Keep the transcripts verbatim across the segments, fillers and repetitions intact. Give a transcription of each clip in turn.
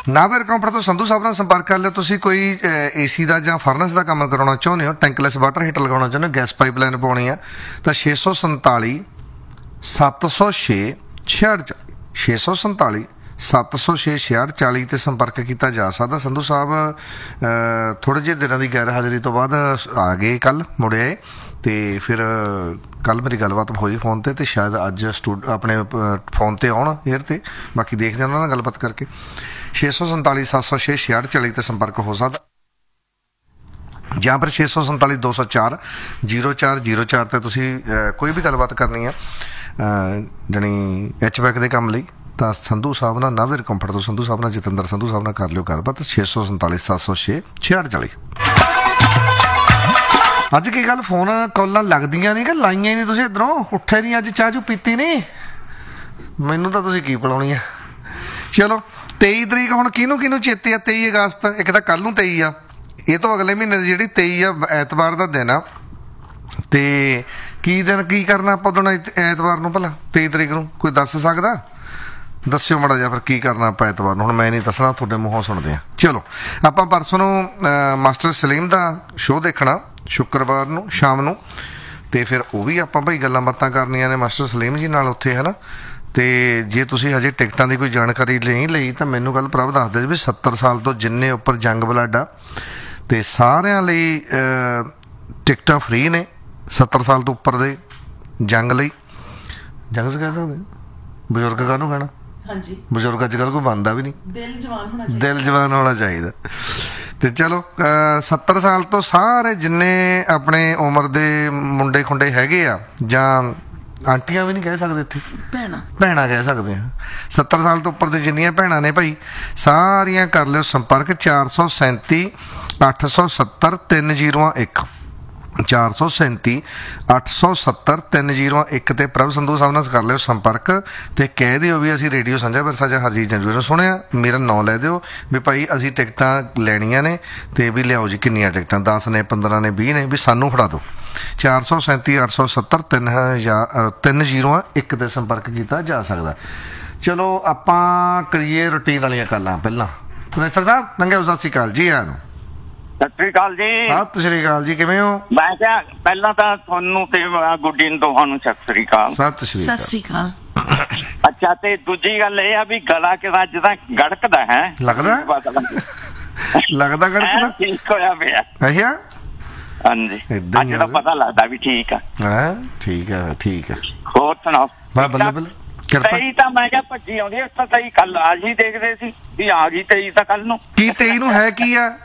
ਨਾਭੇ ਕੰਪਨੀ ਤੋਂ ਸੰਧੂ ਸਾਹਿਬ ਨਾਲ ਸੰਪਰਕ ਕਰ ਲਿਓ। ਤੁਸੀਂ ਕੋਈ ਏਸੀ ਦਾ ਜਾਂ ਫਰਨੈਸ ਦਾ ਕੰਮ ਕਰਾਉਣਾ ਚਾਹੁੰਦੇ ਹੋ, ਟੈਂਕਲੈਸ ਵਾਟਰ ਹੀਟਰ ਲਗਾਉਣਾ ਚਾਹੁੰਦੇ ਹੋ, ਗੈਸ ਪਾਈਪਲਾਈਨ ਪਾਉਣੀ ਆ, ਤਾਂ ਛੇ ਸੌ ਸੰਤਾਲੀ ਸੱਤ ਸੌ ਛੇ ਛਿਆਹਠ ਚਾਲੀ ਛੇ ਸੌ ਸੰਤਾਲੀ ਸੱਤ ਸੌ ਛੇ ਛਿਆਹਠ ਚਾਲੀ 'ਤੇ ਸੰਪਰਕ ਕੀਤਾ ਜਾ ਸਕਦਾ। ਸੰਧੂ ਸਾਹਿਬ ਥੋੜ੍ਹੇ ਜਿਹੇ ਦਿਨਾਂ ਦੀ ਗੈਰ ਹਾਜ਼ਰੀ ਤੋਂ ਬਾਅਦ ਆ ਗਏ, ਕੱਲ੍ਹ ਮੁੜੇ ਆਏ, ਅਤੇ ਫਿਰ ਕੱਲ੍ਹ ਮੇਰੀ ਗੱਲਬਾਤ ਹੋਈ ਫੋਨ 'ਤੇ, ਅਤੇ ਸ਼ਾਇਦ ਅੱਜ ਸਟੂ ਆਪਣੇ ਫੋਨ 'ਤੇ ਆਉਣ ਏਅਰ 'ਤੇ। ਬਾਕੀ ਦੇਖਦੇ ਉਹਨਾਂ ਨਾਲ ਗੱਲਬਾਤ ਕਰਕੇ। ਛੇ ਸੌ ਸੰਤਾਲੀ ਸੱਤ ਸੌ ਛੇ ਛਿਆਹਠ ਚਾਲੀ 'ਤੇ ਸੰਪਰਕ ਹੋ ਸਕਦਾ, ਜਾਂ ਫਿਰ ਛੇ ਸੌ ਸੰਤਾਲੀ ਦੋ ਸੌ ਚਾਰ ਜੀਰੋ ਚਾਰ ਜੀਰੋ ਚਾਰ 'ਤੇ ਤੁਸੀਂ ਕੋਈ ਵੀ ਗੱਲਬਾਤ ਕਰਨੀ ਆ ਜਾਣੀ ਐਚ ਬੈਕ ਦੇ ਕੰਮ ਲਈ, ਤਾਂ ਸੰਧੂ ਸਾਹਿਬ ਨਾਲ ਨਾਭੇ ਕੰਫਰਟ ਤੋਂ ਸੰਧੂ ਸਾਹਿਬ ਨਾਲ ਜਤਿੰਦਰ ਸੰਧੂ ਸਾਹਿਬ ਨਾਲ ਕਰ ਲਿਓ ਗੱਲਬਾਤ। ਛੇ ਸੌ ਸੰਤਾਲੀ ਸੱਤ ਸੌ ਛੇ ਛਿਆਹਠ ਚਾਲੀ। ਅੱਜ ਕੀ ਗੱਲ ਫੋਨ ਕਾਲਾਂ ਲੱਗਦੀਆਂ ਨਹੀਂ ਕਿ ਲਾਈਆਂ ਹੀ ਨਹੀਂ ਤੁਸੀਂ ਇੱਧਰੋਂ? ਉੱਠੇ ਨਹੀਂ ਅੱਜ, ਚਾਹ ਚੂ ਪੀਤੀ ਨਹੀਂ? ਮੈਨੂੰ ਤਾਂ ਤੁਸੀਂ ਕੀ ਪਿਲਾਉਣੀ ਆ। ਚਲੋ ਤੇਈ ਤਰੀਕ ਹੁਣ ਕਿਹਨੂੰ ਕਿਹਨੂੰ ਚੇਤੇ ਆ? ਤੇਈ ਅਗਸਤ, ਇੱਕ ਤਾਂ ਕੱਲ੍ਹ ਨੂੰ ਤੇਈ ਆ, ਇਹ ਤੋਂ ਅਗਲੇ ਮਹੀਨੇ ਦੀ ਜਿਹੜੀ ਤੇਈ ਆ ਐਤਵਾਰ ਦਾ ਦਿਨ ਆ। ਅਤੇ ਕੀ ਦਿਨ ਕੀ ਕਰਨਾ ਆਪਾਂ ਉਦੋਂ ਐਤਵਾਰ ਨੂੰ ਭਲਾ ਤੇਈ ਤਰੀਕ ਨੂੰ? ਕੋਈ ਦੱਸ ਸਕਦਾ? ਦੱਸਿਓ ਮਾੜਾ ਜਿਹਾ ਫਿਰ ਕੀ ਕਰਨਾ ਆਪਾਂ ਐਤਵਾਰ ਨੂੰ। ਹੁਣ ਮੈਂ ਨਹੀਂ ਦੱਸਣਾ, ਤੁਹਾਡੇ ਮੂੰਹੋਂ ਸੁਣਦੇ ਹਾਂ। ਚਲੋ ਆਪਾਂ ਪਰਸੋਂ ਨੂੰ ਮਾਸਟਰ ਸਲੀਮ ਦਾ ਸ਼ੋਅ ਦੇਖਣਾ ਸ਼ੁੱਕਰਵਾਰ ਨੂੰ ਸ਼ਾਮ ਨੂੰ, ਅਤੇ ਫਿਰ ਉਹ ਵੀ ਆਪਾਂ ਭਾਈ ਗੱਲਾਂ ਬਾਤਾਂ ਕਰਨੀਆਂ ਨੇ ਮਾਸਟਰ ਸਲੀਮ ਜੀ ਨਾਲ ਉੱਥੇ, ਹੈ ਨਾ। ਅਤੇ ਜੇ ਤੁਸੀਂ ਹਜੇ ਟਿਕਟਾਂ ਦੀ ਕੋਈ ਜਾਣਕਾਰੀ ਨਹੀਂ ਲਈ ਤਾਂ ਮੈਨੂੰ ਗੱਲ ਪ੍ਰਭ ਦੱਸ ਦੇ ਵੀ ਸੱਤਰ ਸਾਲ ਤੋਂ ਜਿੰਨੇ ਉੱਪਰ ਜੰਗ ਬਲੱਡ ਆ, ਅਤੇ ਸਾਰਿਆਂ ਲਈ ਟਿਕਟਾਂ ਫ੍ਰੀ ਨੇ। ਸੱਤਰ ਸਾਲ ਤੋਂ ਉੱਪਰ ਦੇ ਜੰਗ ਲਈ, ਜੰਗ 'ਚ ਕਹਿ ਸਕਦੇ ਬਜ਼ੁਰਗ ਕਾਹਨੂੰ ਕਹਿਣਾ, ਹਾਂਜੀ ਬਜ਼ੁਰਗ ਅੱਜ ਕੱਲ੍ਹ ਕੋਈ ਮੰਨਦਾ ਵੀ ਨਹੀਂ, ਦਿਲ ਜਵਾਨ ਹੋਣਾ ਚਾਹੀਦਾ, ਦਿਲ ਜਵਾਨ ਹੋਣਾ ਚਾਹੀਦਾ। ਅਤੇ ਚਲੋ ਸੱਤਰ ਸਾਲ ਤੋਂ ਸਾਰੇ ਜਿੰਨੇ ਆਪਣੇ ਉਮਰ ਦੇ ਮੁੰਡੇ ਖੁੰਡੇ ਹੈਗੇ ਆ, ਜਾਂ ਆਂਟੀਆਂ ਵੀ ਨਹੀਂ ਕਹਿ ਸਕਦੇ ਇੱਥੇ, ਭੈਣਾਂ ਭੈਣਾਂ ਕਹਿ ਸਕਦੇ ਹਾਂ, ਸੱਤਰ ਸਾਲ ਤੋਂ ਉੱਪਰ ਦੇ ਜਿੰਨੀਆਂ ਭੈਣਾਂ ਨੇ ਭਾਈ ਸਾਰੀਆਂ ਕਰ ਲਿਓ ਸੰਪਰਕ। ਚਾਰ ਸੌ ਸੈਂਤੀ ਅੱਠ ਸੌ ਸੱਤਰ ਤਿੰਨ ਜੀਰੋ ਇੱਕ ਚਾਰ ਸੌ ਸੈਂਤੀ ਅੱਠ ਸੌ ਸੱਤਰ ਤਿੰਨ ਜੀਰੋ ਇੱਕ 'ਤੇ ਪ੍ਰਭ ਸੰਧੂ ਸਾਹਿਬ ਨਾਲ ਕਰ ਲਿਓ ਸੰਪਰਕ, ਅਤੇ ਕਹਿ ਦਿਓ ਵੀ ਅਸੀਂ ਰੇਡੀਓ ਸਾਂਝਾ ਵਿਰਸਾ ਜਾਂ ਹਰਜੀਤ ਜੰਜੂਰ ਨੂੰ ਸੁਣਿਆ, ਮੇਰਾ ਨਾਂ ਲੈ ਦਿਓ ਵੀ ਭਾਈ ਅਸੀਂ ਟਿਕਟਾਂ ਲੈਣੀਆਂ ਨੇ, ਅਤੇ ਵੀ ਲਿਆਓ ਜੀ ਕਿੰਨੀਆਂ ਟਿਕਟਾਂ, ਦਸ ਨੇ ਪੰਦਰਾਂ ਨੇ ਵੀਹ ਨੇ, ਵੀ ਸਾਨੂੰ ਫੜਾ ਦਿਓ। ਚਾਰ ਸੌ ਸੈਂਤੀ ਅੱਠ ਸੌ ਸੱਤਰ ਤਿੰਨ ਹਜ਼ਾਰ ਤਿੰਨ ਜੀਰੋ ਇੱਕ 'ਤੇ ਸੰਪਰਕ ਕੀਤਾ ਜਾ ਸਕਦਾ। ਚਲੋ ਆਪਾਂ ਕਰੀਏ ਰੂਟੀਨ ਵਾਲੀਆਂ ਗੱਲਾਂ। ਪਹਿਲਾਂ ਪ੍ਰੋਫੈਸਰ ਸਾਹਿਬ ਨੰਗੇ ਸਤਿ ਸ਼੍ਰੀ ਅਕਾਲ ਜੀ। ਆਇਆ ਨੂੰ ਸਤਿ ਸ੍ਰੀ ਅਕਾਲ ਜੀ। ਸਤਿ ਸ੍ਰੀ ਅਕਾਲ ਜੀ, ਕਿਵੇਂ ਹੋ? ਮੈਂ ਕਿਹਾ ਪਹਿਲਾਂ ਤਾਂ ਤੁਹਾਨੂੰ ਤੇ ਗੁੱਡੀ ਨੂੰ ਦੋਹਾਂ ਨੂੰ ਸਤਿ ਸ੍ਰੀ ਅਕਾਲ। ਸਤਿ ਸ੍ਰੀ ਅਕਾਲ। ਅੱਛਾ, ਤੇ ਦੂਜੀ ਗੱਲ ਇਹ ਆ ਵੀ ਗਲਾ ਕਿਦਾ ਜਿੱਦਾਂ ਗੜਕਦਾ ਹੈ, ਲੱਗਦਾ ਲੱਗਦਾ ਗੜਕਦਾ ਠੀਕ ਹੋਇਆ ਪਿਆ। ਅੱਛਾ ਹਾਂਜੀ, ਅੱਜ ਤਾਂ ਪਤਾ ਲੱਗਦਾ ਵੀ ਠੀਕ ਆ। ਹਾਂ ਠੀਕ ਆ, ਠੀਕ ਆ। ਹੋਰ ਸੁਣਾਓ? ਬੱਲੇ ਬੱਲੇ। ਤੇਈ ਤਾਂ ਮੈਂ ਕਿਹਾ ਭੱਜੀ ਆਉਂਦੀ, ਇਸ ਤਾਂ ਤੇਈ ਕੱਲ ਅੱਜ ਹੀ ਦੇਖਦੇ ਸੀ ਵੀ ਆ ਗਈ ਤੇਈ ਤਾਂ ਕੱਲ ਨੂੰ। ਕੀ ਤੇਈ ਨੂੰ ਹੈ ਕੀ ਆ?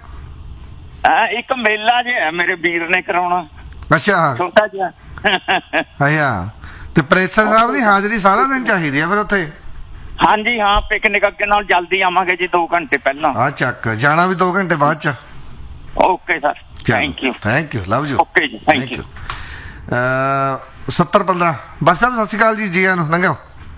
ਇੱਕ ਮੇਲਾ ਜਿਹਾ ਮੇਰੇ ਵੀਰ ਨੇ ਕਰਾਉਣਾ। ਅੱਛਾ, ਛੋਟਾ ਜਿਹਾ। ਅੱਛਾ, ਤੇ ਪ੍ਰੋਫੈਸਰ ਸਾਹਿਬ ਦੀ ਹਾਜ਼ਰੀ ਸਾਰਾ ਦਿਨ ਚਾਹੀਦੀ ਆ ਫਿਰ ਉੱਥੇ? ਹਾਂਜੀ ਹਾਂ, ਪਿਕਨਿਕ ਅੱਗੇ ਨਾਲ ਜਲਦੀ ਆਵਾਂਗੇ ਜੀ, ਦੋ ਘੰਟੇ ਪਹਿਲਾਂ। ਆ ਚੱਕ, ਜਾਣਾ ਵੀ ਦੋ ਘੰਟੇ ਬਾਅਦ ਚ? Okay sir, thank you thank you, love you. Okay ਜੀ, ਥੈਂਕ ਯੂ। ਸੱਤਰ ਪੰਦਰਾਂ ਬਸ ਸਾਹਿਬ ਸਤਿ ਸ਼੍ਰੀ ਅਕਾਲ ਜੀ, ਜੀ ਆਇਆਂ ਨੂੰ। ਲੰਘਿਓ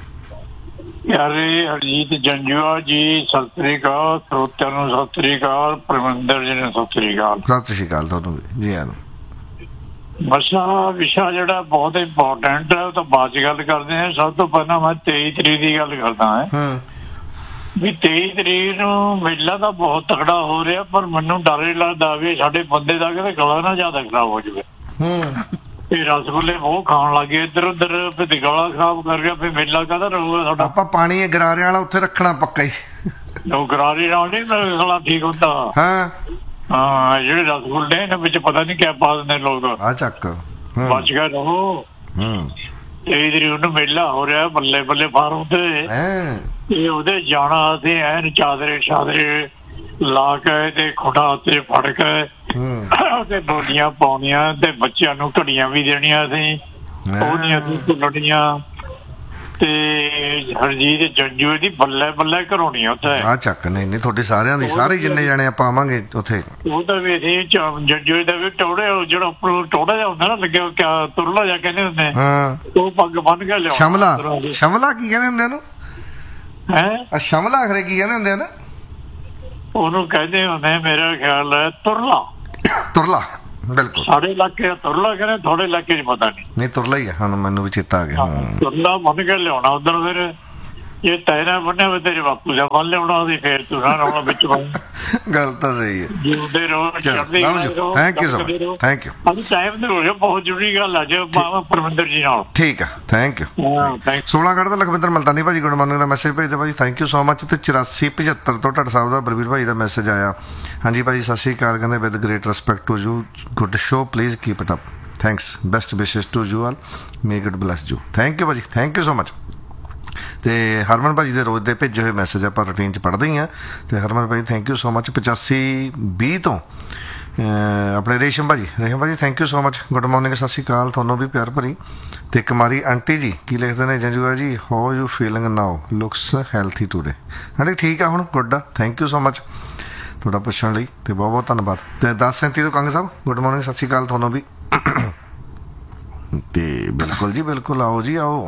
ਯਾਰੇ ਹਰਜੀਤ ਜੰਜੂਆ ਜੀ ਸਤਿ ਸ੍ਰੀ ਅਕਾਲ, ਸਰੋਤਿਆਂ ਨੂੰ ਸਤਿ ਸ੍ਰੀ ਅਕਾਲ, ਪਰਮਿੰਦਰ ਜੀ ਨੂੰ ਸਤਿ ਸ੍ਰੀ ਅਕਾਲ। ਸਤਿ ਸ਼੍ਰੀ ਅਕਾਲ ਤੁਹਾਨੂੰ ਵੀ, ਜੀ ਆਇਆਂ ਨੂੰ। ਬਸਾ ਵਿਸ਼ਾ ਜਿਹੜਾ ਬਹੁਤ ਇੰਪੋਰਟੈਂਟ ਹੈ, ਉਹ ਤਾਂ ਬਾਅਦ ਚ ਗੱਲ ਕਰਦੇ ਹਾਂ। ਸਭ ਤੋਂ ਪਹਿਲਾਂ ਮੈਂ ਤੇਈ ਤਰੀਕ ਦੀ ਗੱਲ ਕਰਦਾ ਹਾਂ ਵੀ ਤੇਈ ਤਰੀਕ ਨੂੰ ਮੇਲਾ ਤਾਂ ਬਹੁਤ ਤਕੜਾ ਹੋ ਰਿਹਾ, ਪਰ ਮੈਨੂੰ ਡਰ ਹੀ ਲੱਗਦਾ ਵੀ ਸਾਡੇ ਬੰਦੇ ਦਾ ਕਿਤੇ ਗਲਾ ਨਾ ਜ਼ਿਆਦਾ ਖਰਾਬ ਹੋ ਜਾਵੇ। ਇਹ ਰਸਗੁੱਲੇ ਬਹੁਤ ਖਾਣ ਲੱਗ ਗਏ ਇੱਧਰ ਉੱਧਰ, ਫਿਰ ਗਲਾ ਖਰਾਬ ਕਰ ਗਿਆ, ਫਿਰ ਮੇਲਾ ਕਾਹਦਾ ਰਹੂਗਾ ਸਾਡਾ? ਆਪਾਂ ਪਾਣੀ ਗਰਾਰੇ ਵਾਲਾ ਉੱਥੇ ਰੱਖਣਾ ਪੱਕਾ ਹੀ। ਉਹ ਗਰਾਰੇ ਨਾਲ ਨੀ ਮੇਰਾ ਗਲਾ ਠੀਕ ਹੁੰਦਾ। ਹਾਂ ਹਾਂ, ਜਿਹੜੇ ਰਸਗੁੱਲੇ ਇਹਨਾਂ ਵਿੱਚ ਪਤਾ ਨੀ ਕਿਆ ਪਾ ਦਿੰਦੇ ਲੋਕ। ਆ ਚੱਕ, ਬਚ ਗਿਆ ਰਹੋ। ਤੇਈ ਤਰੀਕ ਨੂੰ ਮੇਲਾ ਹੋ ਰਿਹਾ ਬੱਲੇ ਬੱਲੇ ਫਾਰਮ ਤੇ, ਤੇ ਉਹਦੇ ਜਾਣਾ ਅਸੀਂ ਐਨ ਚਾਦਰੇ ਚਾਦਰੇ ਲਾ ਕੇ ਤੇ ਖੁੱਡਾ ਤੇ ਫੜ ਕੇ ਤੇ ਬੋਲੀਆਂ ਪਾਉਣੀਆਂ, ਤੇ ਬੱਚਿਆਂ ਨੂੰ ਘੜੀਆਂ ਵੀ ਦੇਣੀਆਂ ਅਸੀਂ, ਉਹਦੀਆਂ ਲੜੀਆਂ, ਤੇ ਹਰਜੀਤ ਜੰਜੂ ਦੀ ਬੱਲੇ ਬੱਲੇ ਕਰਾਉਣੀ ਉੱਥੇ। ਆ ਚੱਕ, ਨਹੀਂ ਨਹੀਂ ਤੁਹਾਡੇ ਸਾਰਿਆਂ ਦੀ, ਸਾਰੇ ਜਿੰਨੇ ਜਾਣੇ ਆਪਾਂ ਆਵਾਂਗੇ ਉੱਥੇ। ਉਹ ਤਾਂ ਵੀ ਅਸੀਂ ਜੰਜੂ ਦਾ ਵੀ ਟੋੜੇ, ਜਿਹੜਾ ਉੱਪਰ ਟੋੜਾ ਜਿਹਾ ਹੁੰਦਾ ਨਾ ਲੱਗਿਆ, ਕਿਆ ਤੁਰਲਾ ਜਾ ਕਹਿੰਦੇ ਹੁੰਦੇ, ਉਹ ਪੱਗ ਬੰਨ ਕੇ ਲਿਆਉਣਾ। ਸ਼ਮਲਾ, ਸ਼ਮਲਾ ਕੀ ਕਹਿੰਦੇ ਹੁੰਦੇ ਉਹਨੂੰ? ਹੈ ਸ਼ਮਲਾ ਖਰੇ ਕੀ ਕਹਿੰਦੇ ਹੁੰਦੇ ਆ ਨਾ ਉਹਨੂੰ? ਕਹਿੰਦੇ ਹੁੰਦੇ ਮੇਰਾ ਖਿਆਲ ਹੈ ਤੁਰਲਾ। ਤੁਰਲਾ, ਬਿਲਕੁਲ। ਸਾਡੇ ਇਲਾਕੇ ਤੁਰਲਾ ਕਹਿੰਦੇ, ਥੋੜੇ ਇਲਾਕੇ ਚ ਪਤਾ ਨਹੀਂ। ਨਹੀਂ ਤੁਰਲਾ ਹੀ ਆ, ਹੁਣ ਮੈਨੂੰ ਵੀ ਚੇਤਾ ਆ ਗਿਆ। ਤੁਰਲਾ ਬੰਨ ਕੇ ਲਿਆਉਣਾ ਉੱਧਰ, ਫਿਰ ਜੇ ਤੈਰਾ ਬੰਨਿਆ ਵੇ ਤੇਰੇ ਬਾਪੂ ਦਾ ਬੰਨ ਲਿਆਉਣਾ ਉਹਦੀ ਫੇਰ ਤੂੰ ਨਾ ਰੌਲਾ ਵਿੱਚ ਪਾ। ਗੱਲ ਤਾਂ ਸਹੀ ਹੈ। ਜਿਉਂਦੇ ਰਹੋ ਚੜ੍ਹਦੇ ਰਹੋ। Thank you so much, thank you. ਅੱਜ ਟਾਈਮ ਤੇ ਹੋ ਗਿਆ, ਬਹੁਤ ਜ਼ਰੂਰੀ ਗੱਲ ਅੱਜ ਬਾਬਾ ਪਰਮਿੰਦਰ ਜੀ ਨਾਲ। ਠੀਕ ਆ, ਥੈਂਕ ਯੂ। ਸੋਲਾਂ ਕੱਢਦਾ ਲਖਵਿੰਦਰ ਮਲਤਾਨੀ ਭਾਜੀ ਗੁੱਡ ਮਾਰਨਿੰਗ ਦਾ ਮੈਸੇਜ ਭੇਜਦਾ ਭਾਜੀ, ਥੈਂਕ ਯੂ ਸੋ ਮਚ। ਤੇ ਚੁਰਾਸੀ ਪਝੱਤਰ ਤੋਂ ਢੱਡ ਸਾਹਿਬ ਦਾ ਬਲਬੀਰ ਭਾਈ ਦਾ ਮੈਸੇਜ ਆਇਆ, ਹਾਂਜੀ ਭਾਜੀ ਸਤਿ ਸ਼੍ਰੀ ਅਕਾਲ, ਕਹਿੰਦੇ with great respect to you, good show, please keep it up, thanks, best ਵਿਸ਼ੇਸ to you all, may good bless you. Thank you ਭਾਜੀ, ਥੈਂਕ ਯੂ ਸੋ ਮਚ। ਤੇ ਹਰਮਨ ਭਾਜੀ ਦੇ ਰੋਜ਼ ਦੇ ਭੇਜੇ ਹੋਏ ਮੈਸੇਜ ਆਪਾਂ ਰੂਟੀਨ 'ਚ ਪੜ੍ਹਦੇ ਹੀ ਹਾਂ। ਤੇ ਹਰਮਨ ਭਾਜੀ ਥੈਂਕ ਯੂ ਸੋ ਮਚ। ਪਚਾਸੀ ਵੀਹ ਤੋਂ ਆਪਣੇ ਰੇਸ਼ਮ ਭਾਜੀ, ਰੇਸ਼ਮ ਭਾਜੀ thank you so much, good morning, ਸਤਿ ਸ਼੍ਰੀ ਅਕਾਲ, ਤੁਹਾਨੂੰ ਵੀ ਪਿਆਰ ਭਰੀ। ਤੇ ਕੁਮਾਰੀ ਆਂਟੀ ਜੀ ਕੀ ਲਿਖਦੇ ਨੇ, ਜੰਜੂਆ ਜੀ how you feeling now, looks healthy today. ਹਾਂਜੀ ਠੀਕ ਆ ਹੁਣ, ਗੁੱਡ ਆ, ਥੈਂਕ ਯੂ ਸੋ ਮਚ ਤੁਹਾਡਾ ਪੁੱਛਣ ਲਈ, ਤੇ ਬਹੁਤ ਬਹੁਤ ਧੰਨਵਾਦ। ਤੇ ਦਸ ਸੈਂਤੀ ਤੋਂ ਕੰਗ ਸਾਹਿਬ ਗੁੱਡ ਮਾਰਨਿੰਗ, ਸਤਿ ਸ਼੍ਰੀ ਅਕਾਲ ਤੁਹਾਨੂੰ ਵੀ। ਤੇ ਬਿਲਕੁਲ ਜੀ ਬਿਲਕੁਲ, ਆਓ ਜੀ ਆਓ।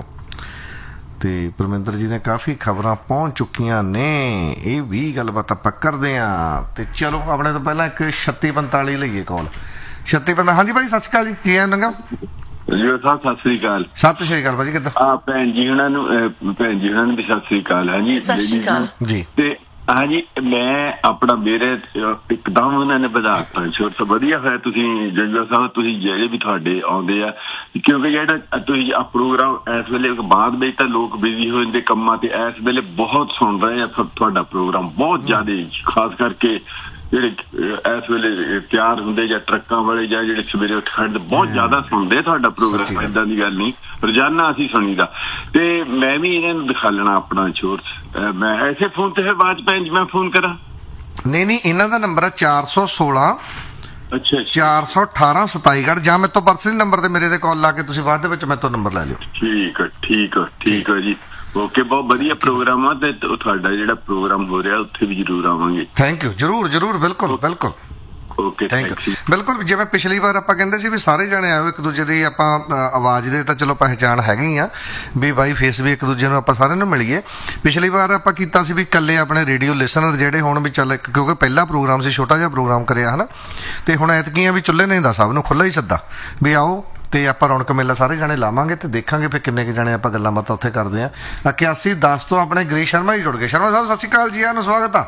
ਤੇ ਪਰਮਿੰਦਰ ਜੀ ਨੇ ਕਾਫੀ ਖਬਰਾਂ ਪਹੁੰਚ ਚੁੱਕੀਆਂ ਨੇ, ਇਹ ਵੀ ਗੱਲਬਾਤ ਆਪਾਂ ਕਰਦੇ ਹਾਂ। ਤੇ ਚਲੋ ਆਪਣੇ ਤੋਂ ਪਹਿਲਾਂ ਇੱਕ ਛੱਤੀ ਪੰਤਾਲੀ ਲਈਏ ਕਾਲ। ਛੱਤੀ ਪੰਤਾਲੀ, ਹਾਂਜੀ ਭਾਈ ਸਤਿ ਸ਼੍ਰੀ ਅਕਾਲ ਜੀ, ਕੀ ਹੈ ਨੰਗਾ ਜੀ ਸਾਹਿਬ? ਸਤਿ ਸ੍ਰੀ ਅਕਾਲ। ਸਤਿ ਸ਼੍ਰੀ ਅਕਾਲ ਭਾਜੀ, ਕਿੱਦਾਂ? ਆ ਭੈਣ ਜੀ ਉਹਨਾਂ ਨੂੰ, ਭੈਣ ਜੀ ਉਹਨਾਂ ਨੂੰ ਵੀ ਸਤਿ ਸ਼੍ਰੀ ਅਕਾਲ। ਹਾਂਜੀ ਸਤਿ ਸ਼੍ਰੀ ਅਕਾਲ ਜੀ। ਤੇ ਹਾਂਜੀ ਮੈਂ ਆਪਣਾ ਮੇਰੇ ਇੱਕਦਮ ਉਹਨਾਂ ਨੇ ਵਧਾਤਾ ਛੋਟ, ਵਧੀਆ ਹੋਇਆ ਤੁਸੀਂ ਜੰਗਲ ਸਾਹਿਬ, ਤੁਸੀਂ ਜਿਹੜੇ ਵੀ ਤੁਹਾਡੇ ਆਉਂਦੇ ਆ, ਕਿਉਂਕਿ ਜਿਹੜਾ ਤੁਸੀਂ ਆ ਪ੍ਰੋਗਰਾਮ ਇਸ ਵੇਲੇ ਬਾਅਦ ਵਿੱਚ ਤਾਂ ਲੋਕ ਬਿਜ਼ੀ ਹੋ ਜਾਂਦੇ ਕੰਮਾਂ ਤੇ, ਇਸ ਵੇਲੇ ਬਹੁਤ ਸੁਣ ਰਹੇ ਆ ਤੁਹਾਡਾ ਪ੍ਰੋਗਰਾਮ, ਬਹੁਤ ਜ਼ਿਆਦਾ, ਖਾਸ ਕਰਕੇ ਜਿਹੜੇ ਇਸ ਵੇਲੇ ਤਿਆਰ ਹੁੰਦੇ ਜਾਂ ਟਰੱਕਾਂ ਵਾਲੇ ਜਾਂ ਜਿਹੜੇ ਸਵੇਰੇ ਉੱਠ ਖੜਦੇ, ਬਹੁਤ ਜ਼ਿਆਦਾ ਸੁਣਦੇ ਤੁਹਾਡਾ ਪ੍ਰੋਗਰਾਮ, ਏਦਾਂ ਦੀ ਗੱਲ ਨਹੀਂ, ਰੋਜ਼ਾਨਾ ਅਸੀਂ ਸੁਣੀਦਾ। ਤੇ ਮੈਂ ਵੀ ਇਹਨਾਂ ਨੂੰ ਦਿਖਾ ਲੈਣਾ ਆਪਣਾ ਛੋਟ, ਮੈਂ ਐਸੇ ਫੋਨ ਤੇ ਬਾਅਦ ਭੈਣ ਜੀ ਮੈਂ ਫੋਨ ਕਰਾਂ? ਨਹੀਂ ਨਹੀਂ, ਇਹਨਾਂ ਦਾ ਨੰਬਰ ਹੈ ਚਾਰ ਸੌ ਸੋਲਾਂ ਅੱਛਾ ਚਾਰ ਸੌ ਅਠਾਰਾਂ ਸਤਾਈਗੜ੍ਹ, ਜਾਂ ਮੇਰੇ ਤੋਂ ਪਰਸਨਲੀ ਨੰਬਰ ਤੇ ਮੇਰੇ ਤੇ ਕਾਲ ਲਾ ਕੇ ਤੁਸੀਂ ਬਾਅਦ ਦੇ ਵਿੱਚ ਮੇਰੇ ਤੋਂ ਨੰਬਰ ਲੈ ਲਿਓ। ਠੀਕ ਹੈ ਠੀਕ ਹੈ ਠੀਕ ਹੈ ਜੀ, ਓਕੇ, ਬਹੁਤ ਵਧੀਆ ਪ੍ਰੋਗਰਾਮ ਆ। ਤੇ ਤੁਹਾਡਾ ਜਿਹੜਾ ਪ੍ਰੋਗਰਾਮ ਹੋ ਰਿਹਾ ਉੱਥੇ ਵੀ ਜ਼ਰੂਰ ਆਵਾਂਗੇ। ਥੈਂਕ ਯੂ, ਜ਼ਰੂਰ ਜ਼ਰੂਰ, ਬਿਲਕੁਲ ਬਿਲਕੁਲ, ਓਕੇ ਥੈਂਕ ਯੂ। ਬਿਲਕੁਲ, ਜਿਵੇਂ ਪਿਛਲੀ ਵਾਰ ਆਪਾਂ ਕਹਿੰਦੇ ਸੀ ਵੀ ਸਾਰੇ ਜਾਣੇ ਆਓ, ਇੱਕ ਦੂਜੇ ਦੀ ਆਪਾਂ ਆਵਾਜ਼ ਦੇ ਤਾਂ ਚਲੋ ਪਹਿਚਾਣ ਹੈਗੀ ਆ ਵੀ ਬਾਈ ਫੇਸ ਵੀ ਇੱਕ ਦੂਜੇ ਨੂੰ ਆਪਾਂ ਸਾਰਿਆਂ ਨੂੰ ਮਿਲੀਏ। ਪਿਛਲੀ ਵਾਰ ਆਪਾਂ ਕੀਤਾ ਸੀ ਵੀ ਇਕੱਲੇ ਆਪਣੇ ਰੇਡੀਓ ਲਿਸਨਰ ਜਿਹੜੇ ਹੋਣ ਵੀ ਚੱਲ, ਕਿਉਂਕਿ ਪਹਿਲਾ ਪ੍ਰੋਗਰਾਮ ਸੀ, ਛੋਟਾ ਜਿਹਾ ਪ੍ਰੋਗਰਾਮ ਕਰਿਆ ਹੈ ਨਾ। ਤੇ ਹੁਣ ਐਤਕੀਆਂ ਵੀ ਚੁੱਲ੍ਹੇ ਨੇ ਦਾ ਸਭ ਨੂੰ ਖੁੱਲ੍ਹਾ ਹੀ ਸੱਦਾ ਵੀ ਆਓ, ਤੇ ਆਪਾਂ ਰੌਣਕ ਮੇਲਾ ਸਾਰੇ ਜਾਣੇ ਲਾਵਾਂਗੇ ਤੇ ਦੇਖਾਂਗੇ ਫਿਰ ਕਿੰਨੇ ਕੁ ਜਾਣੇ ਆਪਾਂ ਗੱਲਾਂ ਬਾਤਾਂ ਉੱਥੇ ਕਰਦੇ ਹਾਂ। ਇਕਿਆਸੀ ਦਸ ਤੋਂ ਆਪਣੇ ਗਰੀਸ਼ ਸ਼ਰਮਾ ਜੀ ਜੁੜ ਗਏ। ਸ਼ਰਮਾ ਸਾਹਿਬ ਸਤਿ ਸ਼੍ਰੀ ਅਕਾਲ ਜੀ, ਆਨੂੰ ਸਵਾਗਤ ਆ